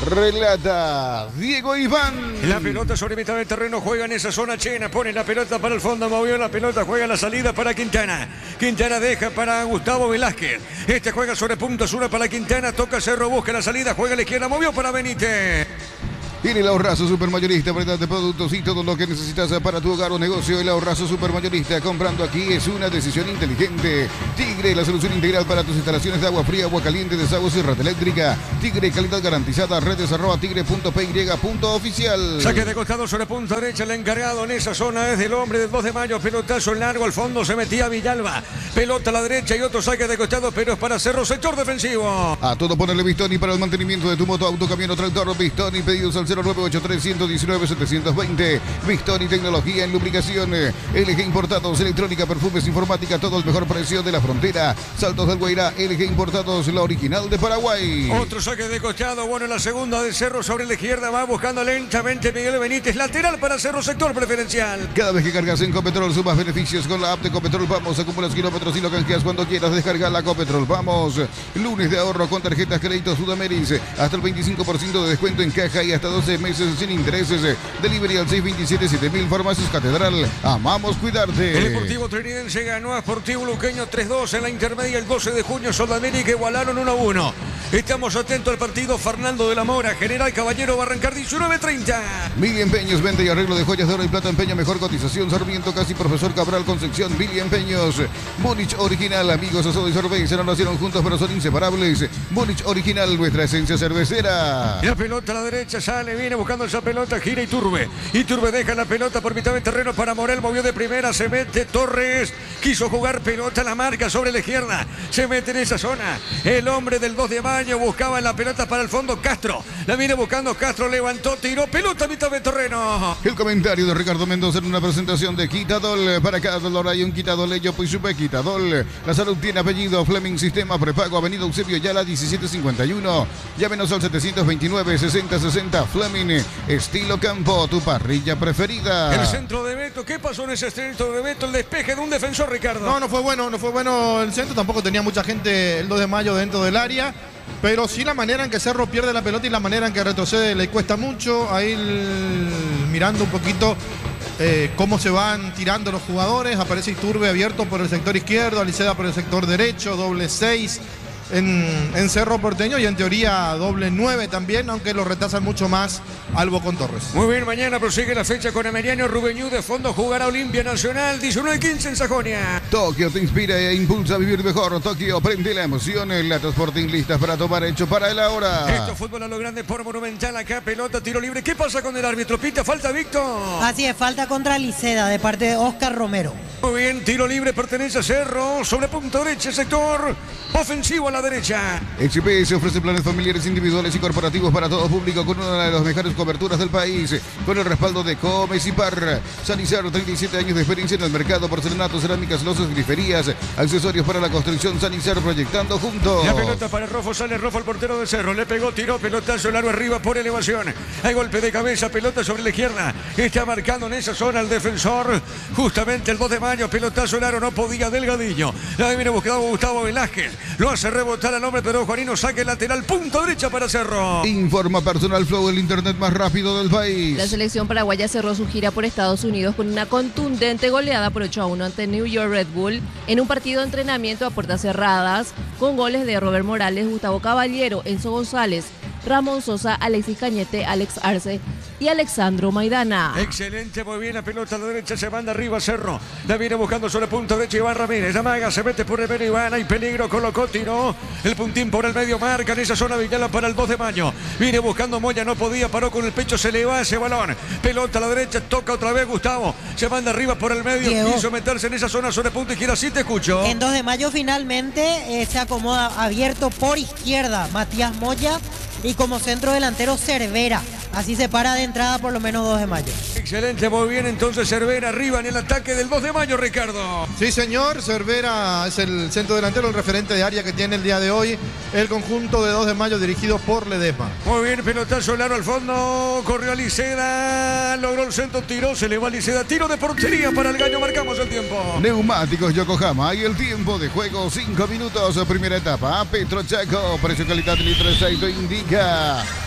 Relata Diego Iván. La pelota sobre mitad del terreno, juega en esa zona Chena, pone la pelota para el fondo, movió la pelota, juega la salida para Quintana. Quintana deja para Gustavo Velázquez. Este juega sobre punta sur para Quintana, toca Cerro, busca la salida, juega a la izquierda, movió para Benítez. En el Ahorrazo Supermayorista, variedad de productos y todo lo que necesitas para tu hogar o negocio. El Ahorrazo Supermayorista, comprando aquí es una decisión inteligente. Tigre, la solución integral para tus instalaciones de agua fría, agua caliente, desagües y red eléctrica. Tigre, calidad garantizada. Redes arroba tigre punto p y punto oficial. Saque de costado sobre punta derecha, el encargado en esa zona es del hombre del dos de mayo. Pelotazo en largo, al fondo se metía Villalba. Pelota a la derecha y otro saque de costado, pero es para Cerro, sector defensivo. A todo ponerle Bistoni para el mantenimiento de tu moto, auto, camión o tractor. Bistoni, pedidos al cero nueve ocho tres, uno uno nueve, siete dos cero. Bistoni, tecnología en lubricación. L G Importados, electrónica, perfumes, informática, todo el mejor precio de la frontera. Saltos del Guairá, L G Importados, la original de Paraguay. Otro saque de costado, bueno, la segunda de Cerro sobre la izquierda, va buscando lentamente Miguel Benítez, lateral para Cerro, sector preferencial. Cada vez que cargas en Copetrol, sumas beneficios con la app de Copetrol. Vamos, acumulas kilómetros y lo canjeas cuando quieras. Descarga la Copetrol. Vamos, lunes de ahorro con tarjetas crédito Sudameris. Hasta el veinticinco por ciento de descuento en caja y hasta doce meses sin intereses. Delivery al seis dos siete, siete mil. Farmacias Catedral. Amamos cuidarte. El Deportivo Trinidense ganó a Sportivo Luqueño tres dos en la intermedia el doce de junio. Sudamérica igualaron uno a uno. Estamos atentos al partido. Fernando de la Mora, General Caballero, va a arrancar diecinueve treinta. Mili Empeños, venta y arreglo de joyas de oro y plata. Empeño, mejor cotización. Sarmiento, casi Profesor Cabral, Concepción. Mili Empeños. Múnich Original, amigos, Asado y Cerveza. No nacieron juntos, pero son inseparables. Múnich Original, nuestra esencia cervecera. La pelota a la derecha sale, viene buscando esa pelota, gira Iturbe. Iturbe deja la pelota por mitad del terreno para Morel, movió de primera, se mete Torres. Quiso jugar pelota, la marca sobre la izquierda. Se mete en esa zona. El hombre del dos de mayo buscaba la pelota para el fondo, Castro. La viene buscando Castro, levantó, tiró pelota a mitad del terreno. El comentario de Ricardo Mendoza en una presentación de Quitadol. Para cada dolor hay un Quitadol, ello pues supe Quitadol. La salud tiene apellido, Fleming Sistema Prepago, Avenida Eusebio Yala diecisiete cincuenta y uno. Llámenos al setecientos veintinueve, sesenta sesenta. Fleming, estilo campo, tu parrilla preferida. El centro de Beto, ¿qué pasó en ese centro de Beto? El despeje de un defensor, Ricardo. No, no fue bueno, no fue bueno el centro, tampoco tenía mucha gente el dos de mayo dentro del área. Pero sí la manera en que Cerro pierde la pelota y la manera en que retrocede le cuesta mucho. Ahí el, mirando un poquito eh, cómo se van tirando los jugadores. Aparece Iturbe abierto por el sector izquierdo, Aliceda por el sector derecho, doble seis en, en Cerro Porteño y en teoría doble nueve también, aunque lo retrasan mucho más Albo con Torres. Muy bien, mañana prosigue la fecha con Emiliano Rubeñú. De fondo jugará Olimpia Nacional, diecinueve quince en Sajonia. Tokio te inspira e impulsa a vivir mejor. Tokio, prende la emoción. El Lato Sporting listas para tomar hecho para el ahora. Esto es fútbol a lo grande por Monumental. Acá pelota, tiro libre. ¿Qué pasa con el árbitro? Pita, falta Víctor. Así es, falta contra Liceda de parte de Oscar Romero. Muy bien, tiro libre, pertenece a Cerro. Sobre punta derecha, sector ofensivo a la derecha. H P S ofrece planes familiares, individuales y corporativos para todo público con una de las mejores coberturas del país. Con el respaldo de Comes y Par. Sanizar, treinta y siete años de experiencia en el mercado. Porcelanato, cerámicas, losas, griferías, accesorios para la construcción. Sanizar, proyectando juntos. La pelota para Rofo, sale Rofo, el portero de Cerro. Le pegó, tiró, pelotazo largo arriba por elevación. Hay golpe de cabeza, pelota sobre la izquierda. Está marcando en esa zona el defensor. Justamente el dos de mayo, pelotazo largo, no podía Delgadillo. La viene buscando Gustavo Velázquez. Lo hace rebotar al hombre, pero Juanino saque lateral, punta derecha para Cerro. Informa Personal Flow, el internet más rápido del país. La selección paraguaya cerró su gira por Estados Unidos con una contundente goleada por ocho a uno ante New York Red Bull en un partido de entrenamiento a puertas cerradas con goles de Robert Morales, Gustavo Caballero, Enzo González, Ramón Sosa, Alexis Cañete, Alex Arce y Alexandro Maidana. Excelente, muy bien, la pelota a la derecha, se manda arriba Cerro. La viene buscando sobre punto derecho Iván Ramírez. Amaga, se mete por el medio Iván, hay peligro, colocó, tiró. El puntín por el medio, marca en esa zona Villalba para el dos de mayo. Viene buscando Moya, no podía, paró con el pecho, se le va ese balón. Pelota a la derecha, toca otra vez Gustavo. Se manda arriba por el medio, Diego. quiso meterse en esa zona sobre punto izquierda, sí te escucho. En dos de mayo finalmente eh, se acomoda abierto por izquierda Matías Moya y como centro delantero Cervera. Así se para de entrada por lo menos dos de mayo. Excelente, muy bien, entonces Cervera arriba en el ataque del dos de mayo, Ricardo. Sí, señor, Cervera es el centro delantero, el referente de área que tiene el día de hoy el conjunto de dos de mayo dirigido por Ledesma. Muy bien, pelotazo largo al fondo, corrió a Liceda, logró el centro, tiró, se le va a Liceda, tiro de portería para el Gallo, marcamos el tiempo. Neumáticos Yokohama y el tiempo de juego, cinco minutos, primera etapa. Petro Chaco, precio calidad litro aceite indica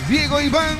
Diego Iván.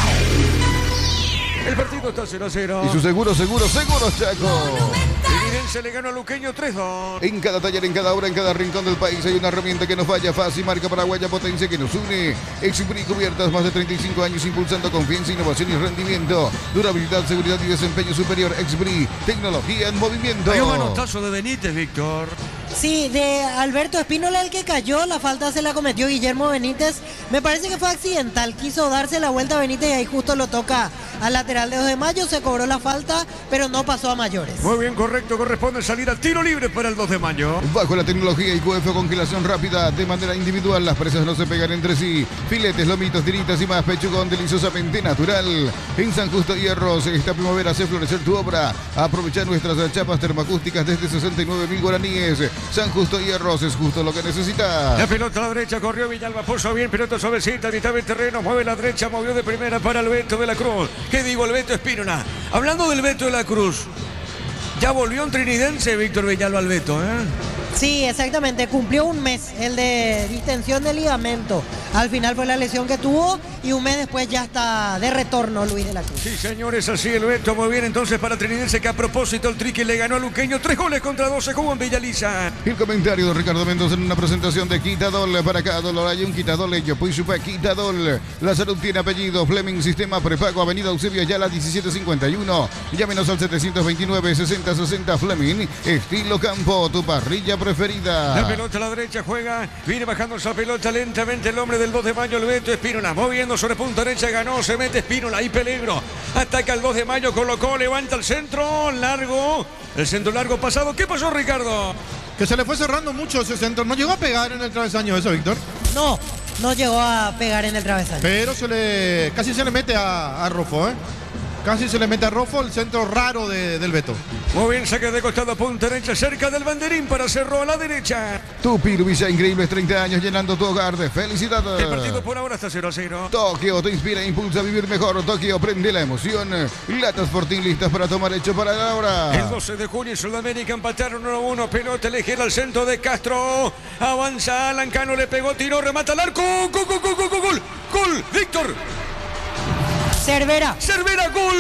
El partido está cero a cero. Y su seguro, seguro, seguro, Chaco. Trinidense le ganó a Luqueño tres dos. En cada taller, en cada hora, en cada rincón del país hay una herramienta que nos falla fácil, marca paraguaya, potencia que nos une. Expri Cubiertas, más de treinta y cinco años impulsando confianza, innovación y rendimiento. Durabilidad, seguridad y desempeño superior. Expri, tecnología en movimiento. Hay un manotazo de Benítez, Víctor. Sí, de Alberto Espínola el que cayó, la falta se la cometió Guillermo Benítez. Me parece que fue accidental, quiso darse la vuelta a Benítez y ahí justo lo toca al lateral de dos de mayo, se cobró la falta, pero no pasó a mayores. Muy bien, correcto, corresponde salir al tiro libre para el dos de mayo. Bajo la tecnología I Q F congelación rápida de manera individual, las presas no se pegan entre sí. Filetes, lomitos, tiritas y más, pechugón deliciosamente natural. En San Justo Hierros, esta primavera hace florecer tu obra. Aprovecha nuestras chapas termoacústicas desde sesenta y nueve mil guaraníes. San Justo Hierros es justo lo que necesitas. La pelota a la derecha, corrió Villalba, puso bien, pelota suavecita, mitad del terreno, mueve la derecha, movió de primera para el Beto de la Cruz. ¿Qué digo, el Beto Espínola? Hablando del Beto de la Cruz, ya volvió un trinidense, Víctor Villalba, al Beto, ¿eh? Sí, exactamente, cumplió un mes el de distensión de ligamento. Al final fue la lesión que tuvo y un mes después ya está de retorno Luis de la Cruz. Sí, señores, así el Beto, muy bien entonces para Trinidense, que a propósito el Triqui le ganó a Luqueño, tres goles contra dos, se jugó en Villaliza. El comentario de Ricardo Mendoza en una presentación de Quitadol. Para cada dólar hay un Quitadol, ello, pues supa Quitadol. La salud tiene apellido, Fleming, sistema prepago, Avenida Eusebio Ayala diecisiete cincuenta y uno. Llámenos al setecientos veintinueve, sesenta sesenta Fleming, estilo campo, tu parrilla preferida. La pelota a la derecha juega, viene bajando esa pelota lentamente el hombre del dos de mayo, el Beto Espínola, moviendo sobre punta derecha, ganó, se mete Espínola, hay peligro, ataca el dos de mayo, colocó, levanta el centro, largo, el centro largo pasado. ¿Qué pasó, Ricardo? Que se le fue cerrando mucho ese centro, no llegó a pegar en el travesaño eso, Víctor. No, no llegó a pegar en el travesaño. Pero se le, casi se le mete a, a Rofo, ¿eh? Casi se le mete a Rofo, el centro raro de, del Beto. Muy bien, saque de costado a punta derecha, cerca del banderín para Cerro a la derecha. Tu Piruvisa, increíbles treinta años llenando tu hogar de felicidad. El partido por ahora está cero a cero. Tokio te inspira e impulsa a vivir mejor. Tokio prende la emoción. Latas Fortín listas para tomar hecho para la hora. El doce de junio en Sudamérica empataron uno a uno. Pelota ligera al centro de Castro. Avanza Alan Cano, le pegó, tiró, remata al arco. Gol, gol, gol, gol, gol, gol. Gol, Víctor. Cervera. Cervera, gol.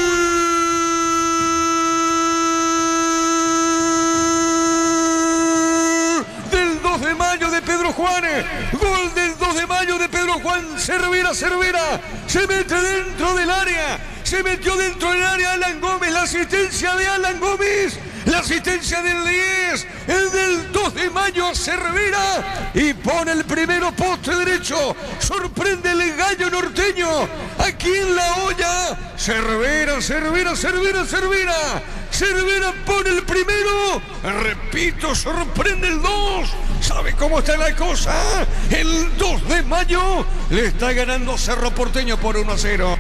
Del dos de mayo de Pedro Juárez. Gol del dos de mayo de Pedro Juan. Cervera, Cervera. Se mete dentro del área. Se metió dentro del área Alan Gómez. La asistencia de Alan Gómez. La asistencia del diez, el del dos de mayo a Cervera y pone el primero poste derecho. Sorprende el gallo norteño. Aquí en la olla. Cervera, Cervera, Cervera, Cervera. Cervera pone el primero. Repito, sorprende el dos. ¿Sabe cómo está la cosa? El dos de mayo le está ganando Cerro Porteño por uno a cero.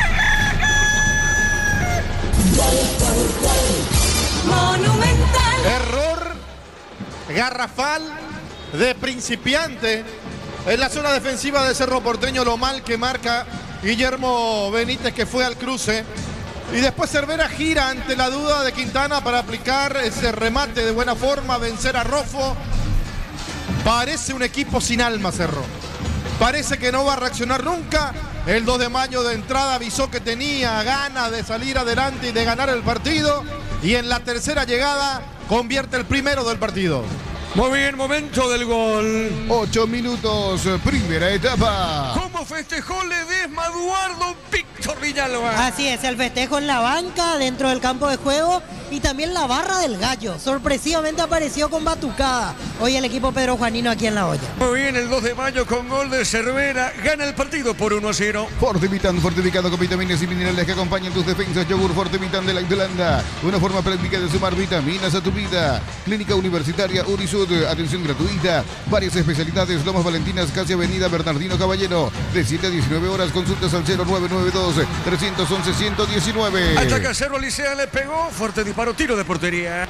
Monumental. Error garrafal de principiante en la zona defensiva de Cerro Porteño, lo mal que marca Guillermo Benítez, que fue al cruce. Y después Cervera gira ante la duda de Quintana para aplicar ese remate de buena forma, vencer a Rofo. Parece un equipo sin alma, Cerro. Parece que no va a reaccionar nunca. El dos de mayo de entrada avisó que tenía ganas de salir adelante y de ganar el partido. Y en la tercera llegada convierte el primero del partido. Muy bien, momento del gol. Ocho minutos, primera etapa. ¿Cómo festejó Ledesma Eduardo Víctor Villalba? Así es, el festejo en la banca, dentro del campo de juego y también la barra del gallo. Sorpresivamente apareció con batucada hoy el equipo Pedro Juanino aquí en la olla. Muy bien, el dos de mayo con gol de Cervera. Gana el partido por uno a cero. Fortivitan, fortificado con vitaminas y minerales que acompañan tus defensas. Yogur Fortivitan de la Irlanda. Una forma práctica de sumar vitaminas a tu vida. Clínica Universitaria Unisud. Atención gratuita. Varias especialidades. Lomas Valentinas, casi Avenida Bernardino Caballero. De siete a diecinueve horas. Consultas al cero nueve nueve dos, tres once, uno uno nueve. Ataca Cerro, Licea le pegó. Fuerte disparo, tiro de portería.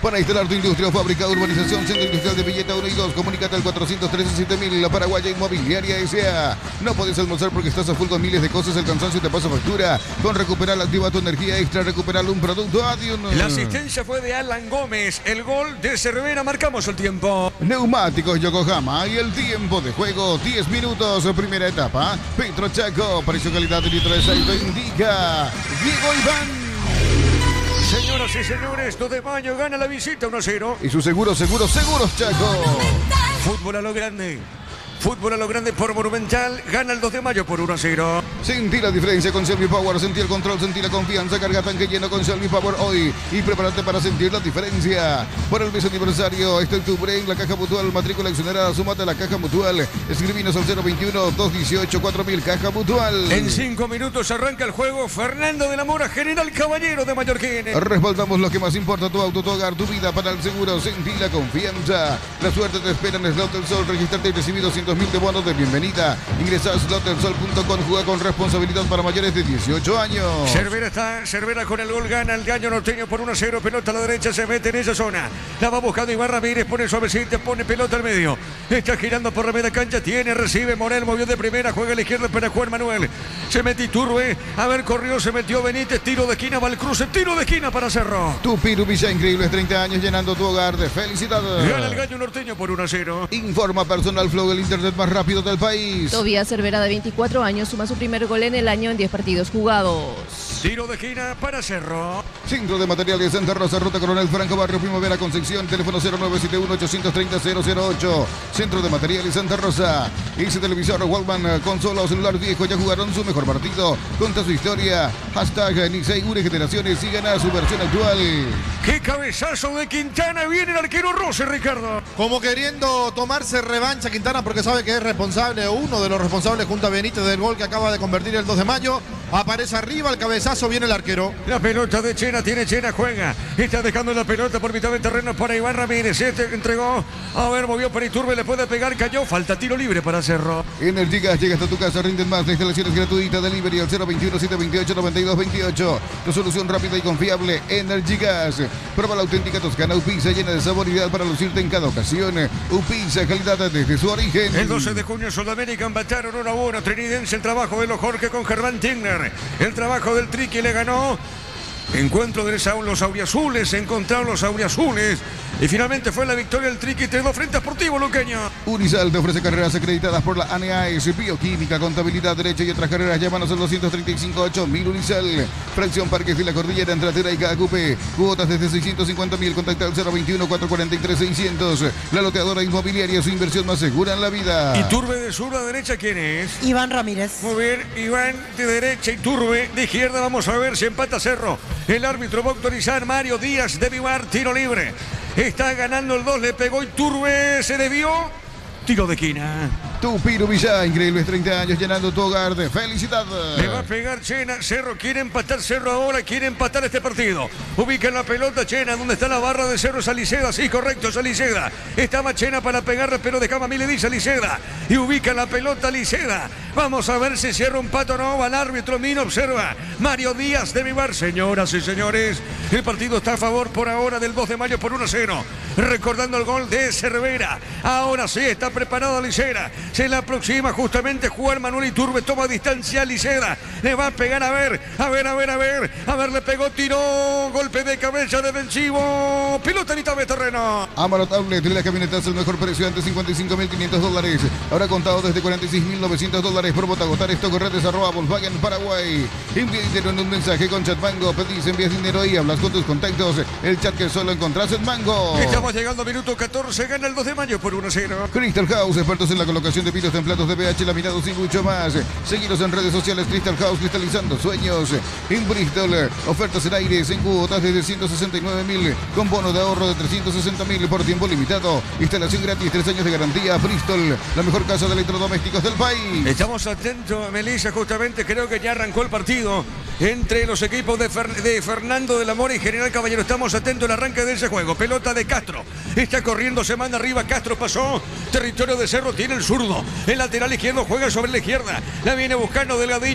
Para instalar tu industria o fábrica, urbanización, centro industrial de Villeta uno y dos, comunícate al cuatrocientos trece siete mil, la Paraguaya Inmobiliaria S A. No puedes almorzar porque estás a full con miles de cosas, el cansancio te pasa factura. Con Recuperal activa tu energía extra, Recuperal un producto Adium. La asistencia fue de Alan Gómez, el gol de Cervera, marcamos el tiempo. Neumáticos Yokohama y el tiempo de juego, diez minutos, primera etapa. Petro Chaco, precio calidad de litro de aceite indica Diego Iván. Señoras y señores, dos de mayo gana la visita uno a cero. Y su seguro, seguro, seguros Chaco. Fútbol a lo grande. Fútbol a lo grande por Monumental. Gana el dos de mayo por uno a cero. Sentí la diferencia con Shelby Power. Sentí el control, sentí la confianza. Carga tanque lleno con Shelby Power hoy. Y prepárate para sentir la diferencia. Por el mes aniversario, este octubre en la Caja Mutual. Matrícula exonerada. Súmate a la Caja Mutual. Escribinos al cero veintiuno, dos dieciocho, cuatro mil. Caja Mutual. En cinco minutos arranca el juego. Fernando de la Mora, General Caballero de Mallorquín. Respaldamos lo que más importa: tu auto, tu hogar, tu vida. Para el seguro, sentí la confianza. La suerte te espera en Slot del Sol. Registrarte y recibir doscientos mil de bonos de bienvenida. Ingresa a slot del sol punto com. Juega con responsabilidad para mayores de dieciocho años. Cervera está, Cervera con el gol, gana el Gallo Norteño por uno a cero. Pelota a la derecha, se mete en esa zona. La va buscando Iván Ramírez, pone suavecita, pone pelota al medio. Está girando por la media cancha, tiene, recibe Morel, movió de primera, juega a la izquierda para Juan Manuel. Se mete Iturbe, a ver, corrió, se metió Benítez, tiro de esquina, va al cruce, tiro de esquina para Cerro. Tu Pirubilla increíbles, treinta años llenando tu hogar de felicidad. Gana el Gallo Norteño por uno a cero. Informa Personal Flow, el internet más rápido del país. Tobías Cervera, de veinticuatro años, suma su primer gol en el año en diez partidos jugados. Tiro de esquina para Cerro. Centro de Materiales Santa Rosa, Ruta Coronel Franco, Barrio Primavera, Concepción. Teléfono cero nueve siete uno, ocho tres cero, cero cero ocho. Centro de Materiales Santa Rosa. Ese televisor Walkman, consola o celular viejo, ya jugaron su mejor partido. Cuenta su historia. Hashtag Nisei Ure Generaciones y gana su versión actual. ¡Qué cabezazo de Quintana! Viene el arquero Rose, Ricardo. Como queriendo tomarse revancha Quintana porque sabe que es responsable, o uno de los responsables junto a Benítez del gol que acaba de convertir el dos de mayo. Aparece arriba el cabezazo, viene el arquero. La pelota de Chena, tiene Chena, juega. Está dejando la pelota por mitad de terreno para Iván Ramírez. Este entregó, a ver, movió para Iturbe, le puede pegar, cayó. Falta tiro libre para Cerro. Energy Gas llega hasta tu casa, rinden más. La instalación es gratuita, delivery al cero veintiuno, siete veintiocho, noventa y dos veintiocho. Tu solución rápida y confiable, Energy Gas. Prueba la auténtica Toscana Upisa, llena de saboridad para lucirte en cada ocasión. Upisa, calidad desde su origen. El doce de junio, Sudamérica empataron uno a uno. Trinidense, el trabajo de los Jorge con Germán Tigner. El trabajo del Triqui le ganó. Encuentro de los auriazules, se encontraron los auriazules. Y finalmente fue la victoria del Triqui, tres dos frente a Sportivo Luqueño. Unisal te ofrece carreras acreditadas por la A N A S, Bioquímica, Contabilidad, Derecho y otras carreras. Llámanos al doscientos treinta y cinco, ocho mil Unisal. Fracción Parques de la Cordillera, entre Atera y Cacupé. Cuotas desde seiscientos cincuenta mil. Contacta al cero veintiuno, cuatrocientos cuarenta y tres, seiscientos. La loteadora inmobiliaria, su inversión más segura en la vida. Iturbe de sur a derecha, ¿quién es? Iván Ramírez. Muy bien, Iván de derecha, Iturbe de izquierda. Vamos a ver si empata Cerro. El árbitro va a autorizar Mario Díaz de Vivar, tiro libre. Está ganando el dos, le pegó Iturbe, se debió. Tiro de esquina. Tu Pirubilla, increíbles treinta años llenando tu hogar de felicidad. Le va a pegar Chena, Cerro quiere empatar, Cerro ahora quiere empatar este partido. Ubica la pelota Chena, donde está la barra de Cerro, Saliceda, sí, correcto, Saliceda. Estaba Chena para pegarle, pero dejaba Miledi, Saliceda. Y ubica la pelota Liceda. Vamos a ver si cierra un pato o no. Va el árbitro, Mino observa. Mario Díaz de Vivar, señoras y señores. El partido está a favor por ahora del dos de mayo por uno a cero. Recordando el gol de Cervera. Ahora sí está preparado Liceda. Se la aproxima justamente Juan Manuel Iturbe. Toma distancia a Liceda. Le va a pegar a ver, a ver, a ver, a ver. A ver, le pegó, tiró. Golpe de cabeza defensivo. Pelota en mitad de terreno. Amarot Outlet, la camioneta es el mejor precio antes cincuenta y cinco mil quinientos dólares. Ahora contado desde cuarenta y seis mil novecientos dólares. Promo agotar esto con redes arroba Volkswagen Paraguay. Envía dinero en un mensaje con Chat Mango. Pedís, envías dinero y hablas con tus contactos. El chat que solo encontrás en Mango. Estamos llegando a minuto catorce. Gana el dos de mayo por uno a cero. Crystal House, expertos en la colocación de pisos templados de pH, laminados y mucho más. Seguiros en redes sociales. Crystal House, cristalizando sueños. En Bristol, ofertas en aires en cuotas desde ciento sesenta y nueve mil con bono de ahorro de trescientos sesenta mil por tiempo limitado. Instalación gratis, tres años de garantía. Bristol, la mejor casa de electrodomésticos del país. Estamos atentos, Melissa, justamente creo que ya arrancó el partido entre los equipos de, Fer de Fernando de la Mora y General Caballero. Estamos atentos al arranque de ese juego. Pelota de Castro. Está corriendo, se manda arriba. Castro pasó. Territorio de Cerro, tiene el zurdo. El lateral izquierdo juega sobre la izquierda. La viene buscando Delgadillo. Panosa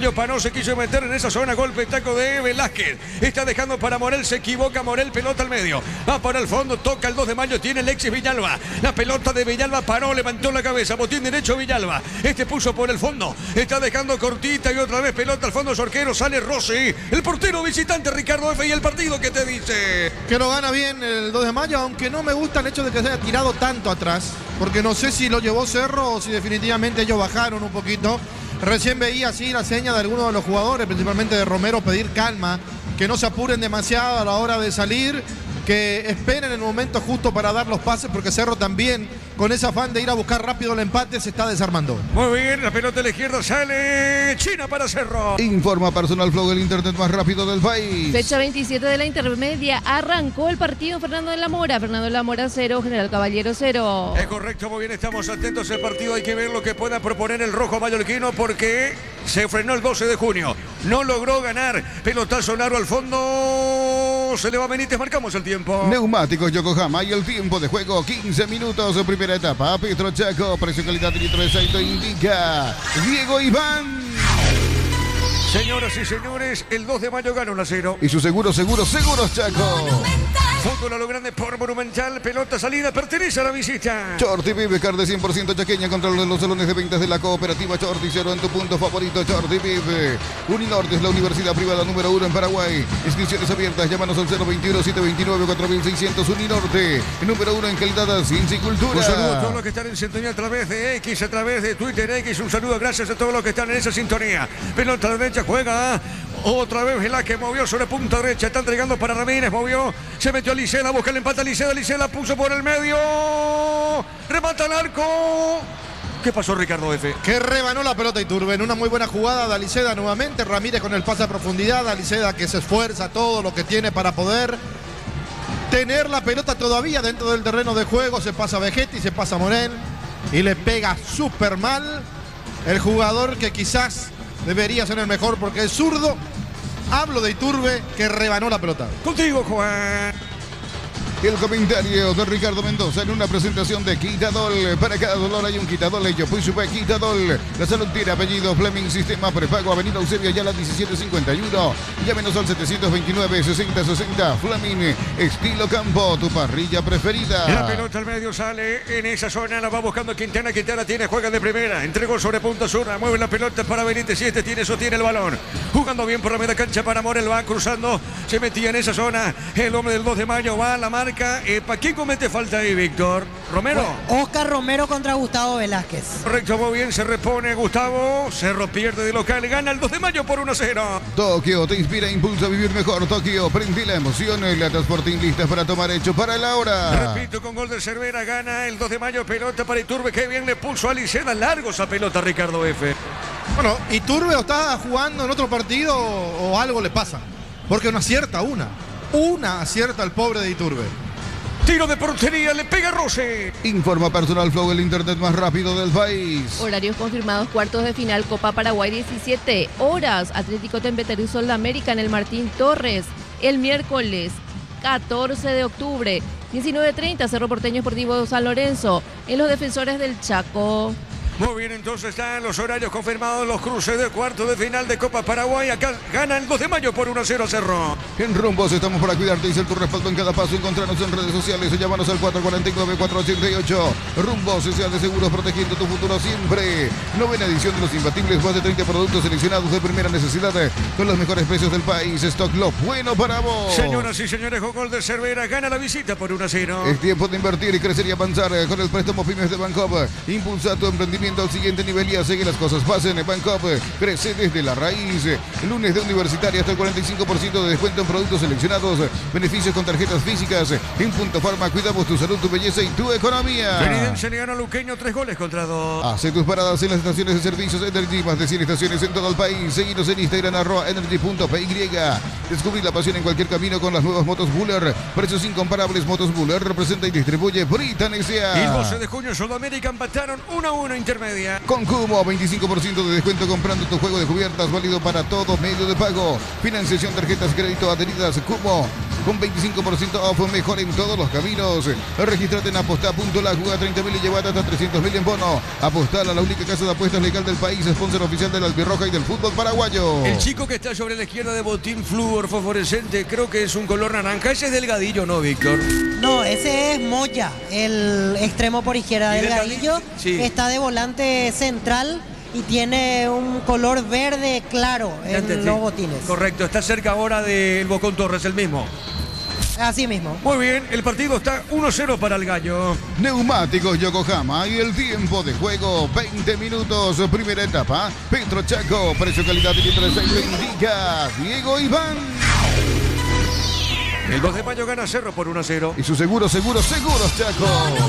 se quiso meter en esa zona. Golpe, taco de Velázquez. Está dejando para Morel. Se equivoca Morel. Pelota al medio. Va para el fondo. Toca el dos de mayo. Tiene Alexis Villalba. La pelota de Villalba paró. Levantó la cabeza. Botín derecho Villalba. Este puso por el fondo. Está dejando cortita y otra vez pelota al fondo. Sorquero. Sale Rossi. El portero visitante Ricardo F. Y el partido que te dice. Que lo gana bien el dos de mayo, aunque no me gusta el hecho de que se haya tirado tanto atrás. Porque no sé si lo llevó Cerro o si definitivamente ellos bajaron un poquito. Recién veía así la seña de algunos de los jugadores, principalmente de Romero, pedir calma, que no se apuren demasiado a la hora de salir, que esperen el momento justo para dar los pases, porque Cerro también, con ese afán de ir a buscar rápido el empate, se está desarmando. Muy bien, la pelota a la izquierda sale China para Cerro. Informa Personal Flow, el internet más rápido del país. Fecha veintisiete de la intermedia, arrancó el partido Fernando de la Mora. Fernando de la Mora cero, General Caballero cero. Es correcto, muy bien, estamos atentos al partido. Hay que ver lo que pueda proponer el rojo mallorquino porque se frenó el doce de junio. No logró ganar. Pelotazo largo al fondo. Se le va Benítez, marcamos el tiempo. Neumáticos Yokohama y el tiempo de juego quince minutos. Primera etapa. Petro Chaco, precio calidad de litro de aceite indica Diego Iván. Señoras y señores, el dos de mayo gana uno a cero. Y su seguro, seguro, seguros Chaco. Fútbol a lo grande por Monumental. Pelota salida, pertenece a la visita. Shorty Vive, carne cien por ciento chaqueña contra los salones de ventas de la cooperativa Shorty. Cero en tu punto favorito, Shorty Vive. Uninorte es la universidad privada número uno en Paraguay. Inscripciones abiertas, llámanos al cero veintiuno, setecientos veintinueve, cuatro mil seiscientos. Uninorte, número uno en calidad, ciencia y cultura. Un saludo a todos los que están en sintonía a través de X, a través de Twitter X. Un saludo, gracias a todos los que están en esa sintonía. Pelota a la derecha, juega. Otra vez Velázquez movió sobre punta derecha. Está entregando para Ramírez. Movió. Se metió a Liceda. Busca el empate a Liceda. Liceda puso por el medio. Remata al arco. ¿Qué pasó, Ricardo F? Que rebanó la pelota Iturbe en una muy buena jugada de Aliceda nuevamente. Ramírez con el pase a profundidad. Aliceda que se esfuerza todo lo que tiene para poder tener la pelota todavía dentro del terreno de juego. Se pasa Vegetti, se pasa Morel y le pega súper mal el jugador que quizás debería ser el mejor porque es zurdo. Hablo de Iturbe que rebanó la pelota. Contigo, Juan. El comentario de Ricardo Mendoza en una presentación de Quitadol. Para cada dolor hay un Quitadol. Yo fui super Quitadol. La salud tiene apellido Fleming. Sistema prepago. Avenida Eusebio Ayala diecisiete cincuenta y uno. Llámenos al setecientos veintinueve, sesenta sesenta. Fleming. Estilo campo. Tu parrilla preferida. La pelota al medio sale en esa zona. La va buscando Quintana. Quintana tiene, juega de primera. Entregó sobre punta zurda. Mueve la pelota para Benítez. Si este tiene, sostiene el balón. Jugando bien por la media cancha para Morel. Va cruzando. Se metía en esa zona. El hombre del dos de mayo va a la marca. Eh, ¿Para quién comete falta ahí, Víctor? ¿Romero? Bueno, Oscar Romero contra Gustavo Velázquez. Correcto, muy bien, se repone Gustavo. Cerro pierde de local, gana el dos de mayo por uno a cero. Tokio te inspira e impulsa a vivir mejor. Tokio, prende la emoción. La Transporting listas para tomar hecho para la hora. Repito, con gol de Cervera gana el dos de mayo. Pelota para Iturbe, que bien le puso a Liceda. Largo esa pelota, Ricardo F. Bueno, Iturbe o está jugando en otro partido o algo le pasa. Porque no acierta una. Una acierta el pobre de Iturbe. Tiro de portería, le pega Rossi. Informa Personal Flow, el internet más rápido del país. Horarios confirmados, cuartos de final, Copa Paraguay, diecisiete horas. Atlético Tempeter y Sol de América en el Martín Torres. El miércoles catorce de octubre, diecinueve treinta, Cerro Porteño Sportivo San Lorenzo. En los Defensores del Chaco. Muy bien, entonces están los horarios confirmados, los cruces de cuarto de final de Copa Paraguay. Acá gana el dos de mayo por uno a cero Cerro. En Rumbos estamos para cuidarte y ser tu respaldo en cada paso. Encontrarnos en redes sociales o llámanos al cuatro cuatro nueve, cuatro ocho ocho. Rumbos, sea de seguros, protegiendo tu futuro siempre. Novena edición de los imbatibles, más de treinta productos seleccionados de primera necesidad con los mejores precios del país. Stock Lo bueno para vos. Señoras y señores, con gol de Cervera gana la visita por uno a cero. Es tiempo de invertir y crecer y avanzar con el préstamo Pymes de Bancop. Impulsa tu emprendimiento al siguiente nivel y hace que las cosas pasen. En Bancop crece desde la raíz. Lunes de universitaria hasta el cuarenta y cinco por ciento de descuento en productos seleccionados. Beneficios con tarjetas físicas. En Punto Farma cuidamos tu salud, tu belleza y tu economía. Trinidense le ganó a Luqueño tres goles contra dos. Hace tus paradas en las estaciones de servicios Energy. Más de cien estaciones en todo el país. Seguinos en Instagram arroba energy punto p y. Descubrir la pasión en cualquier camino con las nuevas motos Buller. Precios incomparables. Motos Buller representa y distribuye Britan S A. Y el doce de junio Sudamérica empataron uno a uno intermedia. Con Cubo, veinticinco por ciento de descuento comprando tu juego de cubiertas, válido para todo medio de pago. Financiación, tarjetas, crédito adheridas. Cubo, con veinticinco por ciento off, mejor en todos los caminos. Regístrate en aposta punto la, juega treinta mil y llevate hasta trescientos mil en bono. Apostar a la única casa de apuestas legal del país, sponsor oficial de la Albirroja y del fútbol paraguayo. El chico que está sobre la izquierda de botín flúor fosforescente, creo que es un color naranja. Ese es delgadillo, ¿no, Víctor? No, ese es Moya, el extremo por izquierda, ¿Y delgadillo. Sí. Está de volante central y tiene un color verde claro en Antes, sí. los botines. Correcto, está cerca ahora del Bocón Torres, el mismo. Así mismo. Muy bien, el partido está uno cero para el Gallo. Neumáticos Yokohama y el tiempo de juego, veinte minutos, primera etapa. Petro Chaco, precio, calidad y litro de aceite indica Diego Iván. El dos de mayo gana Cerro por uno a cero. Y su seguro, seguro, seguros, Chaco.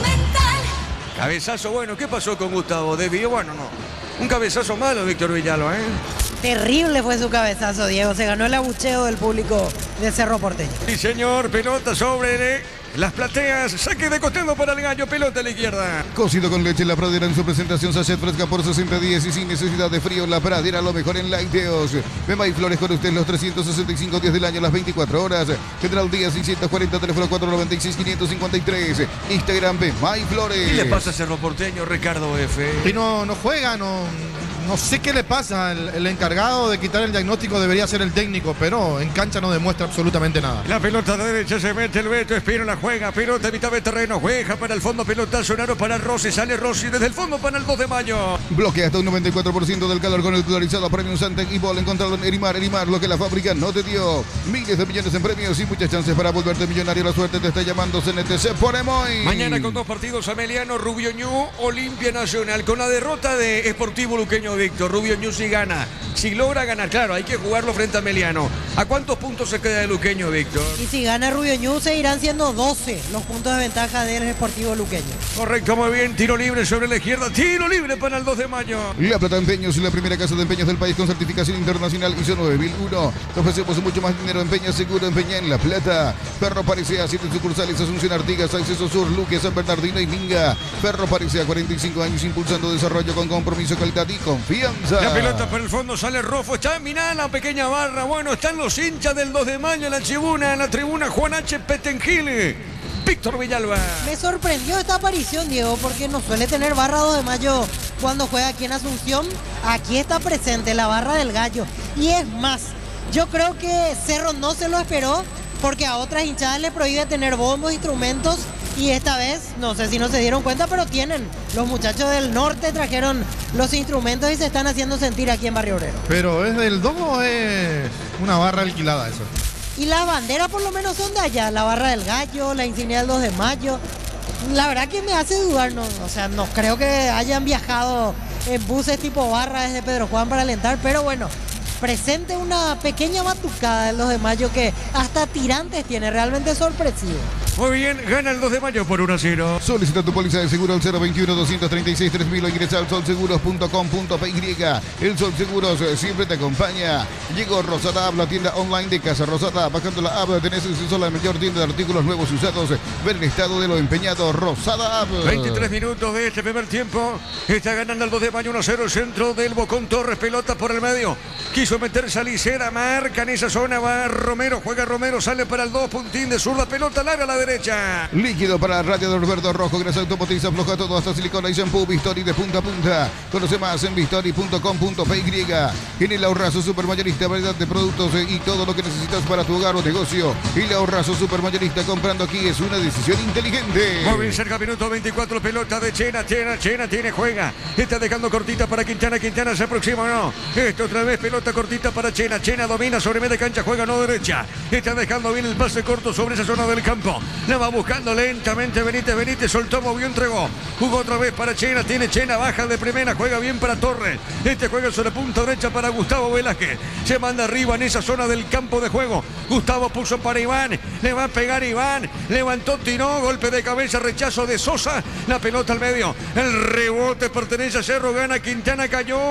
Cabezazo bueno, ¿qué pasó con Gustavo? Desvío, bueno, no. Un cabezazo malo, Víctor Villalba, ¿eh? Terrible fue su cabezazo, Diego. Se ganó el abucheo del público de Cerro Porteño. Sí, señor, pelota sobre las plateas. Saque de costado para el Gallo, pelota a la izquierda. Cocido con leche La Pradera en su presentación, sachet fresca por sesenta días y sin necesidad de frío. La Pradera, lo mejor en lácteos. Bema y Flores con usted los trescientos sesenta y cinco días del año, las veinticuatro horas. General Díaz seiscientos cuarenta, teléfono cuatro noventa y seis, quinientos cincuenta y tres. Instagram Bema y Flores. ¿Qué le pasa a Cerro Porteño, Ricardo F? Y no, no juega, no, no sé qué le pasa. El, el encargado de quitar el diagnóstico debería ser el técnico, pero en cancha no demuestra absolutamente nada. La pelota de derecha se mete el Beto, Espino la juega, pelota a mitad de terreno, juega para el fondo, pelota sonaro para Rossi, sale Rossi desde el fondo para el dos de mayo. Bloquea hasta un noventa y cuatro por ciento del calor con el polarizado Premium Santec y Ball, encontrado en Erimar. Erimar, lo que la fábrica no te dio. Miles de millones en premios y muchas chances para volverte millonario. La suerte te está llamando C N T C por Emoy. Mañana con dos partidos, Ameliano, Rubio Ñu, Olimpia Nacional. Con la derrota de Sportivo Luqueño, Víctor, Rubio Ñu si gana. Si logra ganar, claro, hay que jugarlo frente a Ameliano. ¿A cuántos puntos se queda de Luqueño, Víctor? Y si gana Rubio Ñu, se irán siendo doce los puntos de ventaja del Sportivo Luqueño. Correcto, muy bien. Tiro libre sobre la izquierda. Tiro libre para el dos de mayo. La Plata Empeños, la primera casa de empeños del país con certificación internacional I S O nueve mil uno. Te ofrecemos mucho más dinero. Empeña seguro, empeña en La Plata. Ferro Parisea, siete sucursales, Asunción, Artigas, Acceso Sur, Luque, San Bernardino y Minga. Ferro Parisea, cuarenta y cinco años impulsando desarrollo con compromiso, calidad y confianza. La pelota por el fondo, sale Rofo. Está mirá la pequeña barra. Bueno, están los hinchas del dos de mayo en la tribuna, en la tribuna Juan H. Petengil. Víctor Villalba. Me sorprendió esta aparición, Diego, porque no suele tener barra dos de mayo cuando juega aquí en Asunción. Aquí está presente la barra del Gallo. Y es más, yo creo que Cerro no se lo esperó porque a otras hinchadas le prohíbe tener bombos, instrumentos. Y esta vez, no sé si no se dieron cuenta, pero tienen. Los muchachos del norte trajeron los instrumentos y se están haciendo sentir aquí en Barrio Obrero. Pero ¿es del dos o es una barra alquilada eso? Y las banderas por lo menos son de allá. La barra del Gallo, la insignia del dos de mayo. La verdad que me hace dudar, no, o sea, no creo que hayan viajado en buses tipo barra desde Pedro Juan para alentar, pero bueno, presente una pequeña batucada del dos de mayo que hasta tirantes tiene, realmente sorpresivo. Muy bien, gana el dos de mayo por uno a cero. Solicita tu póliza de seguro al cero veintiuno, doscientos treinta y seis, tres mil o ingresa al sol seguros punto com punto p y. El Sol Seguros siempre te acompaña. Llegó Rosada App, la tienda online de Casa Rosada. Bajando la app tenés acceso a la mayor tienda de artículos nuevos y usados. Ver el estado de lo empeñado. Rosada App. veintitrés minutos de este primer tiempo. Está ganando el dos de mayo uno a cero. El centro del Bocón Torres. Pelota por el medio. Quiso meterse a Licera. Marca en esa zona. Va Romero. Juega Romero. Sale para el dos. Puntín de zurda. Pelota larga a la derecha. Líquido para radiador verde rojo. Grasa automotriz. Afloja todo hasta silicona y shampoo. Vistori de punta a punta. Conoce más en vistori punto com punto p y. En el Ahorrazo Supermayorista. Variedad de productos y todo lo que necesitas para tu hogar o negocio. El Ahorrazo Supermayorista. Comprando aquí es una decisión inteligente. Muy bien, cerca minuto veinticuatro. Pelota de Chena. Chena, Chena tiene, juega. Está dejando cortita para Quintana. Quintana se aproxima o no. Esto otra vez. Pelota cortita para Chena. Chena domina sobre media cancha. Juega no derecha. Está dejando bien el pase corto sobre esa zona del campo. La va buscando lentamente Benítez. Benítez soltó, movió, entregó. Jugó otra vez para Chena. Tiene Chena. Baja de primera. Juega bien para Torres. Este juega sobre punta derecha para Gustavo Velázquez. Se manda arriba en esa zona del campo de juego. Gustavo puso para Iván. Le va a pegar Iván. Levantó, tiró. Golpe de cabeza. Rechazo de Sosa. La pelota al medio. El rebote pertenece a Cerro. Gana Quintana.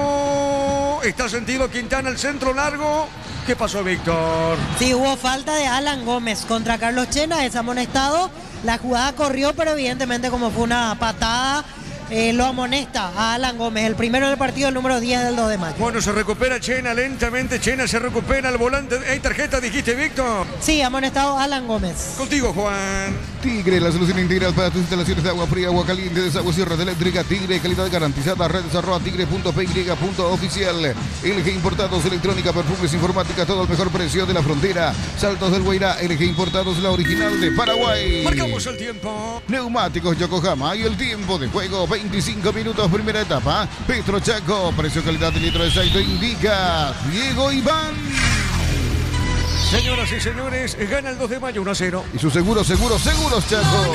Cayó. Está sentido Quintana. El centro largo. ¿Qué pasó, Víctor? Sí, hubo falta de Alan Gómez contra Carlos Chena. Es amonestado. La jugada corrió, pero evidentemente como fue una patada, eh, lo amonesta a Alan Gómez, el primero del partido, el número diez del dos de mayo. Bueno, se recupera Chena lentamente, Chena se recupera el volante. ¿Hay tarjeta, dijiste, Víctor? Sí, amonestado Alan Gómez. Contigo, Juan. Tigre, la solución integral para tus instalaciones de agua fría, agua caliente, desagüe, sierra eléctrica. Tigre, calidad garantizada. Redes arroba tigre punto p y punto oficial. L G Importados, electrónica, perfumes, informática, todo al mejor precio de la frontera. Saltos del Guairá, L G Importados, la original de Paraguay. Marcamos el tiempo. Neumáticos Yokohama y el tiempo de juego, veinticinco minutos, primera etapa. Petro Chaco, precio, calidad de litro de aceite indica Diego Iván. Señoras y señores, gana el dos de mayo uno a cero. Y su seguro, seguro, seguros, Chaco.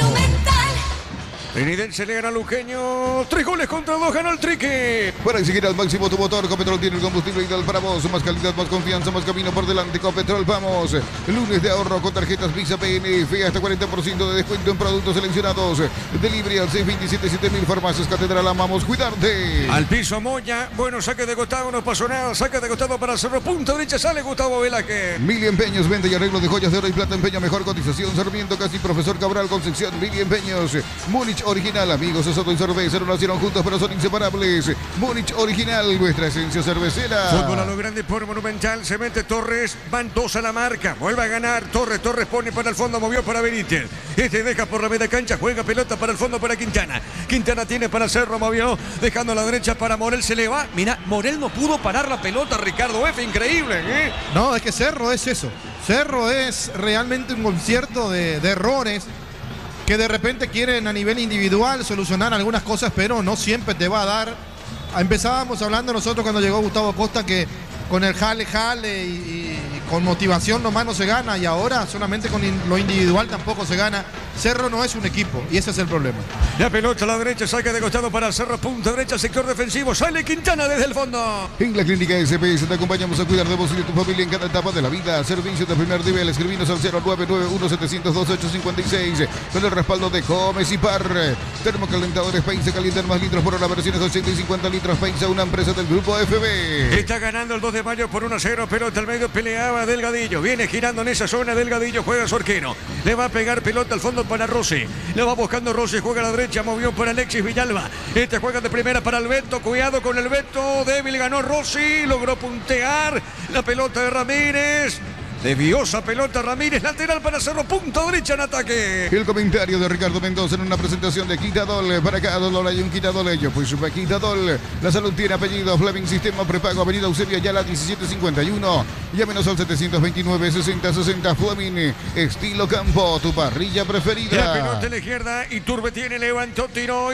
Trinidense le gana a Luqueño. Tres goles contra dos, gana el Trique. Para exigir al máximo tu motor, Copetrol tiene el combustible ideal para vos. Más calidad, más confianza, más camino por delante. Copetrol, vamos. Lunes de ahorro con tarjetas Visa P N F. Hasta cuarenta por ciento de descuento en productos seleccionados. Delivery al seis veintisiete siete mil. Farmacias Catedral, amamos cuidarte. Al piso Moya. Bueno, saque de costado, no pasó nada. Saque de costado para Cerro. Punta derecha sale Gustavo Velázquez. Mili Empeños, venta y arreglo de joyas de oro y plata. Empeño, mejor cotización. Sarmiento, casi Profesor Cabral, Concepción. Mili Empeños. Múnich original, amigos. Soto y Cerveza no nacieron juntos, pero son inseparables. Múnich original, nuestra esencia cervecera. Fútbol a lo grande por Monumental. Se mete Torres. Van dos a la marca. Vuelve a ganar. Torres. Torres pone para el fondo. Movió para Benítez. Este deja por la media cancha. Juega pelota para el fondo para Quintana. Quintana tiene para Cerro. Movió. Dejando a la derecha para Morel. Se le va. Mira, Morel no pudo parar la pelota. Ricardo F. Increíble, ¿eh? No, es que Cerro es eso. Cerro es realmente un concierto de, de errores que de repente quieren a nivel individual solucionar algunas cosas, pero no siempre te va a dar. Empezábamos hablando nosotros cuando llegó Gustavo Costa que con el jale, jale y, y con motivación nomás no se gana, y ahora solamente con in, lo individual tampoco se gana. Cerro no es un equipo y ese es el problema. La pelota a la derecha, saca de costado para Cerro, punta derecha, sector defensivo, sale Quintana desde el fondo. En la clínica S P S te acompañamos a cuidar de vos y de tu familia en cada etapa de la vida. Servicio de primer nivel, escribinos al cero nueve nueve uno siete cero dos ocho cinco seis con el respaldo de Gómez y Par. Termocalentadores Painza, calientan más litros por hora, versiones ochenta y cincuenta litros. Painza, una empresa del grupo F B. Está ganando el dos de mayo por uno a cero, pelota al medio, peleaba Delgadillo, viene girando en esa zona, Delgadillo juega Sorqueno, le va a pegar pelota al fondo para Rossi, le va buscando Rossi, juega a la derecha, movió para Alexis Villalba, este juega de primera para el Beto, cuidado con el Beto, débil ganó Rossi, logró puntear, la pelota de Ramírez. Deviosa pelota Ramírez, lateral para Cerro, punta derecha en ataque. El comentario de Ricardo Mendoza en una presentación de Quitadol. Para cada dolor hay un Quitadol. Ello pues super Quitadol. La salud tiene apellido. Fleming Sistema Prepago, Avenida Eusebio Ayala diecisiete cincuenta y uno. Llámenos al setecientos veintinueve sesenta sesenta. Fleming, estilo campo, tu parrilla preferida. La pelota en la izquierda, Iturbe tiene, levantó, tiró,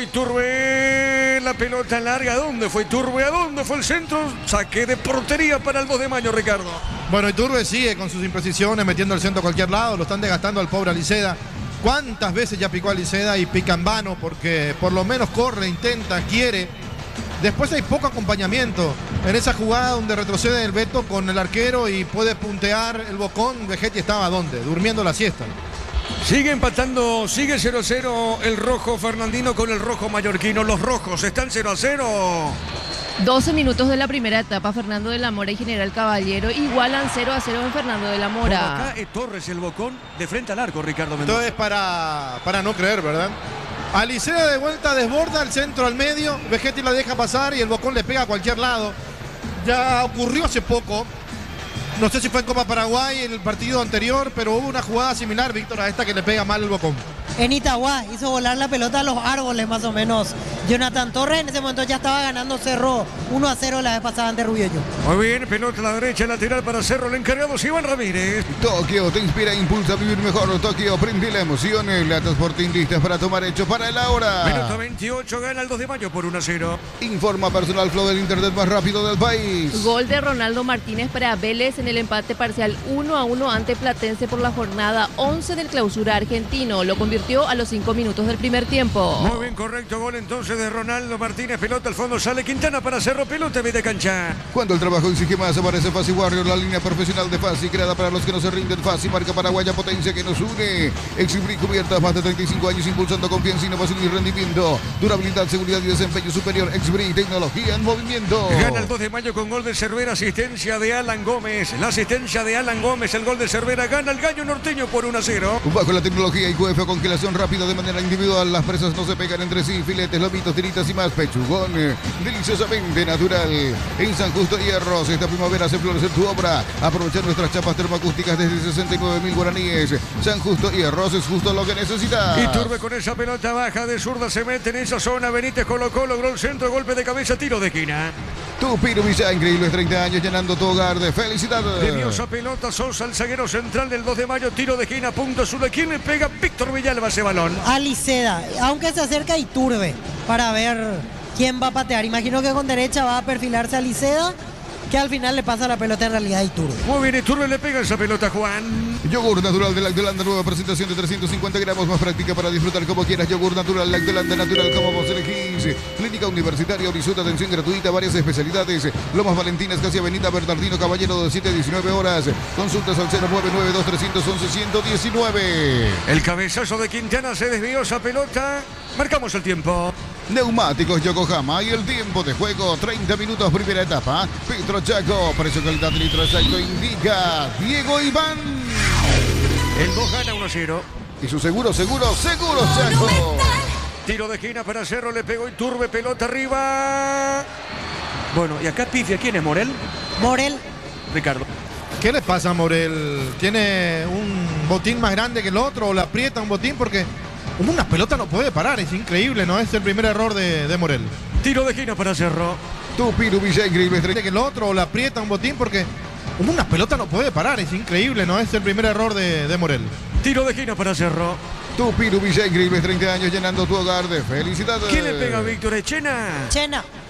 Iturbe, la pelota larga. ¿A dónde fue Iturbe? ¿A dónde fue el centro? Saque de portería para el dos de mayo, Ricardo. Bueno, Iturbe sigue con sus imprecisiones, metiendo el centro a cualquier lado, lo están desgastando al pobre Aliceda. ¿Cuántas veces ya picó a Aliceda y pica en vano? Porque por lo menos corre, intenta, quiere. Después hay poco acompañamiento. En esa jugada donde retrocede el Beto con el arquero y puede puntear el Bocón, Vegetti estaba ¿dónde? Durmiendo la siesta. Sigue empatando, sigue cero a cero el rojo fernandino con el rojo mallorquino. Los rojos están cero a cero. doce minutos de la primera etapa, Fernando de la Mora y General Caballero igualan cero a cero en Fernando de la Mora. Como acá es Torres el Bocón de frente al arco, Ricardo Mendoza. Esto es para, para no creer, ¿verdad? Alicea de vuelta, desborda el centro al medio, Vegetti la deja pasar y el Bocón le pega a cualquier lado. Ya ocurrió hace poco, no sé si fue en Copa Paraguay en el partido anterior, pero hubo una jugada similar, Víctor, a esta que le pega mal el Bocón. En Itagua hizo volar la pelota a los árboles más o menos. Jonathan Torres en ese momento ya estaba ganando Cerro uno a cero la vez pasada ante Rubiello. Muy bien, pelota a la derecha, lateral para Cerro, el encargado es Iván Ramírez. Tokio te inspira, impulsa a vivir mejor. Tokio, prende la emoción. La Transporting listas para tomar hecho para el ahora. Minuto veintiocho, gana el dos de mayo por uno a cero. Informa Personal Flow del internet más rápido del país. Gol de Ronaldo Martínez para Vélez en el empate parcial uno a uno ante Platense por la jornada once del clausura argentino. Lo convirtió a los cinco minutos del primer tiempo. Muy bien, correcto, gol entonces de Ronaldo Martínez, pelota al fondo, sale Quintana para Cerro, pelota media cancha. Cuando el trabajo exige más, aparece Fasi Warrior, la línea profesional de Fasi, creada para los que no se rinden. Fasi, marca paraguaya, potencia que nos une. Exhibir cubierta, más de treinta y cinco años, impulsando confianza, innovación y rendimiento. Durabilidad, seguridad y desempeño superior. Exhibir tecnología en movimiento. Gana el dos de mayo con gol de Cervera, asistencia de Alan Gómez. La asistencia de Alan Gómez, el gol de Cervera, gana el gallo norteño por uno a cero. Bajo la tecnología y Q F con que Congelación rápida de manera individual. Las presas no se pegan entre sí. Filetes, lomitos, tiritas y más. Pechugón, eh, deliciosamente natural. En San Justo Hierros, esta primavera se florece tu obra. Aprovechar nuestras chapas termoacústicas desde sesenta y nueve mil guaraníes. San Justo Hierros es justo lo que necesitas. Iturbe con esa pelota baja de zurda se mete en esa zona. Benítez colocó, logró el centro, golpe de cabeza, tiro de esquina. Tu Pirubilla, increíbles treinta años llenando tu hogar de felicidad. Debió esa pelota, Sosa, el zaguero central del dos de mayo, tiro de esquina, punto azul. ¿A quién le pega? Víctor Villalba ese balón. A Liceda, aunque se acerca Iturbe para ver quién va a patear. Imagino que con derecha va a perfilarse a Liceda, que al final le pasa la pelota en realidad a Iturbe. Muy bien, Iturbe le pega esa pelota, Juan. Yogur natural de Lactolanda, nueva presentación de trescientos cincuenta gramos, más práctica para disfrutar como quieras. Yogur natural, Lactolanda natural, como vos elegís. Clínica Universitaria Horizonte, atención gratuita, varias especialidades. Lomas Valentinas, casi Avenida Bernardino Caballero, de siete a diecinueve horas. Consultas al cero nueve nueve dos tres uno uno uno uno nueve. El cabezazo de Quintana, se desvió esa pelota. Marcamos el tiempo. Neumáticos Yokohama y el tiempo de juego, treinta minutos, primera etapa. Petro Chaco, precio calidad litro exacto, indica Diego Iván. El dos gana uno a cero. Y su seguro, seguro, seguro Chaco. Tiro de esquina para Cerro, le pegó Iturbe, pelota arriba. Bueno, y acá pifia, ¿quién es Morel? Morel. Ricardo. ¿Qué le pasa a Morel? ¿Tiene un botín más grande que el otro o le aprieta un botín? Porque una pelota no puede parar, es increíble, ¿no? Es el primer error de, de Morel. Tiro de esquina para Cerro. Tu Pirubilla, increíble. Que el otro o le aprieta un botín porque una pelota no puede parar, es increíble, ¿no? Es el primer error de, de Morel. Tiro de esquina para Cerro. Tu Pirubilla, increíbles treinta años llenando tu hogar de felicidad. ¿Quién le pega a Víctor Echena? Chena.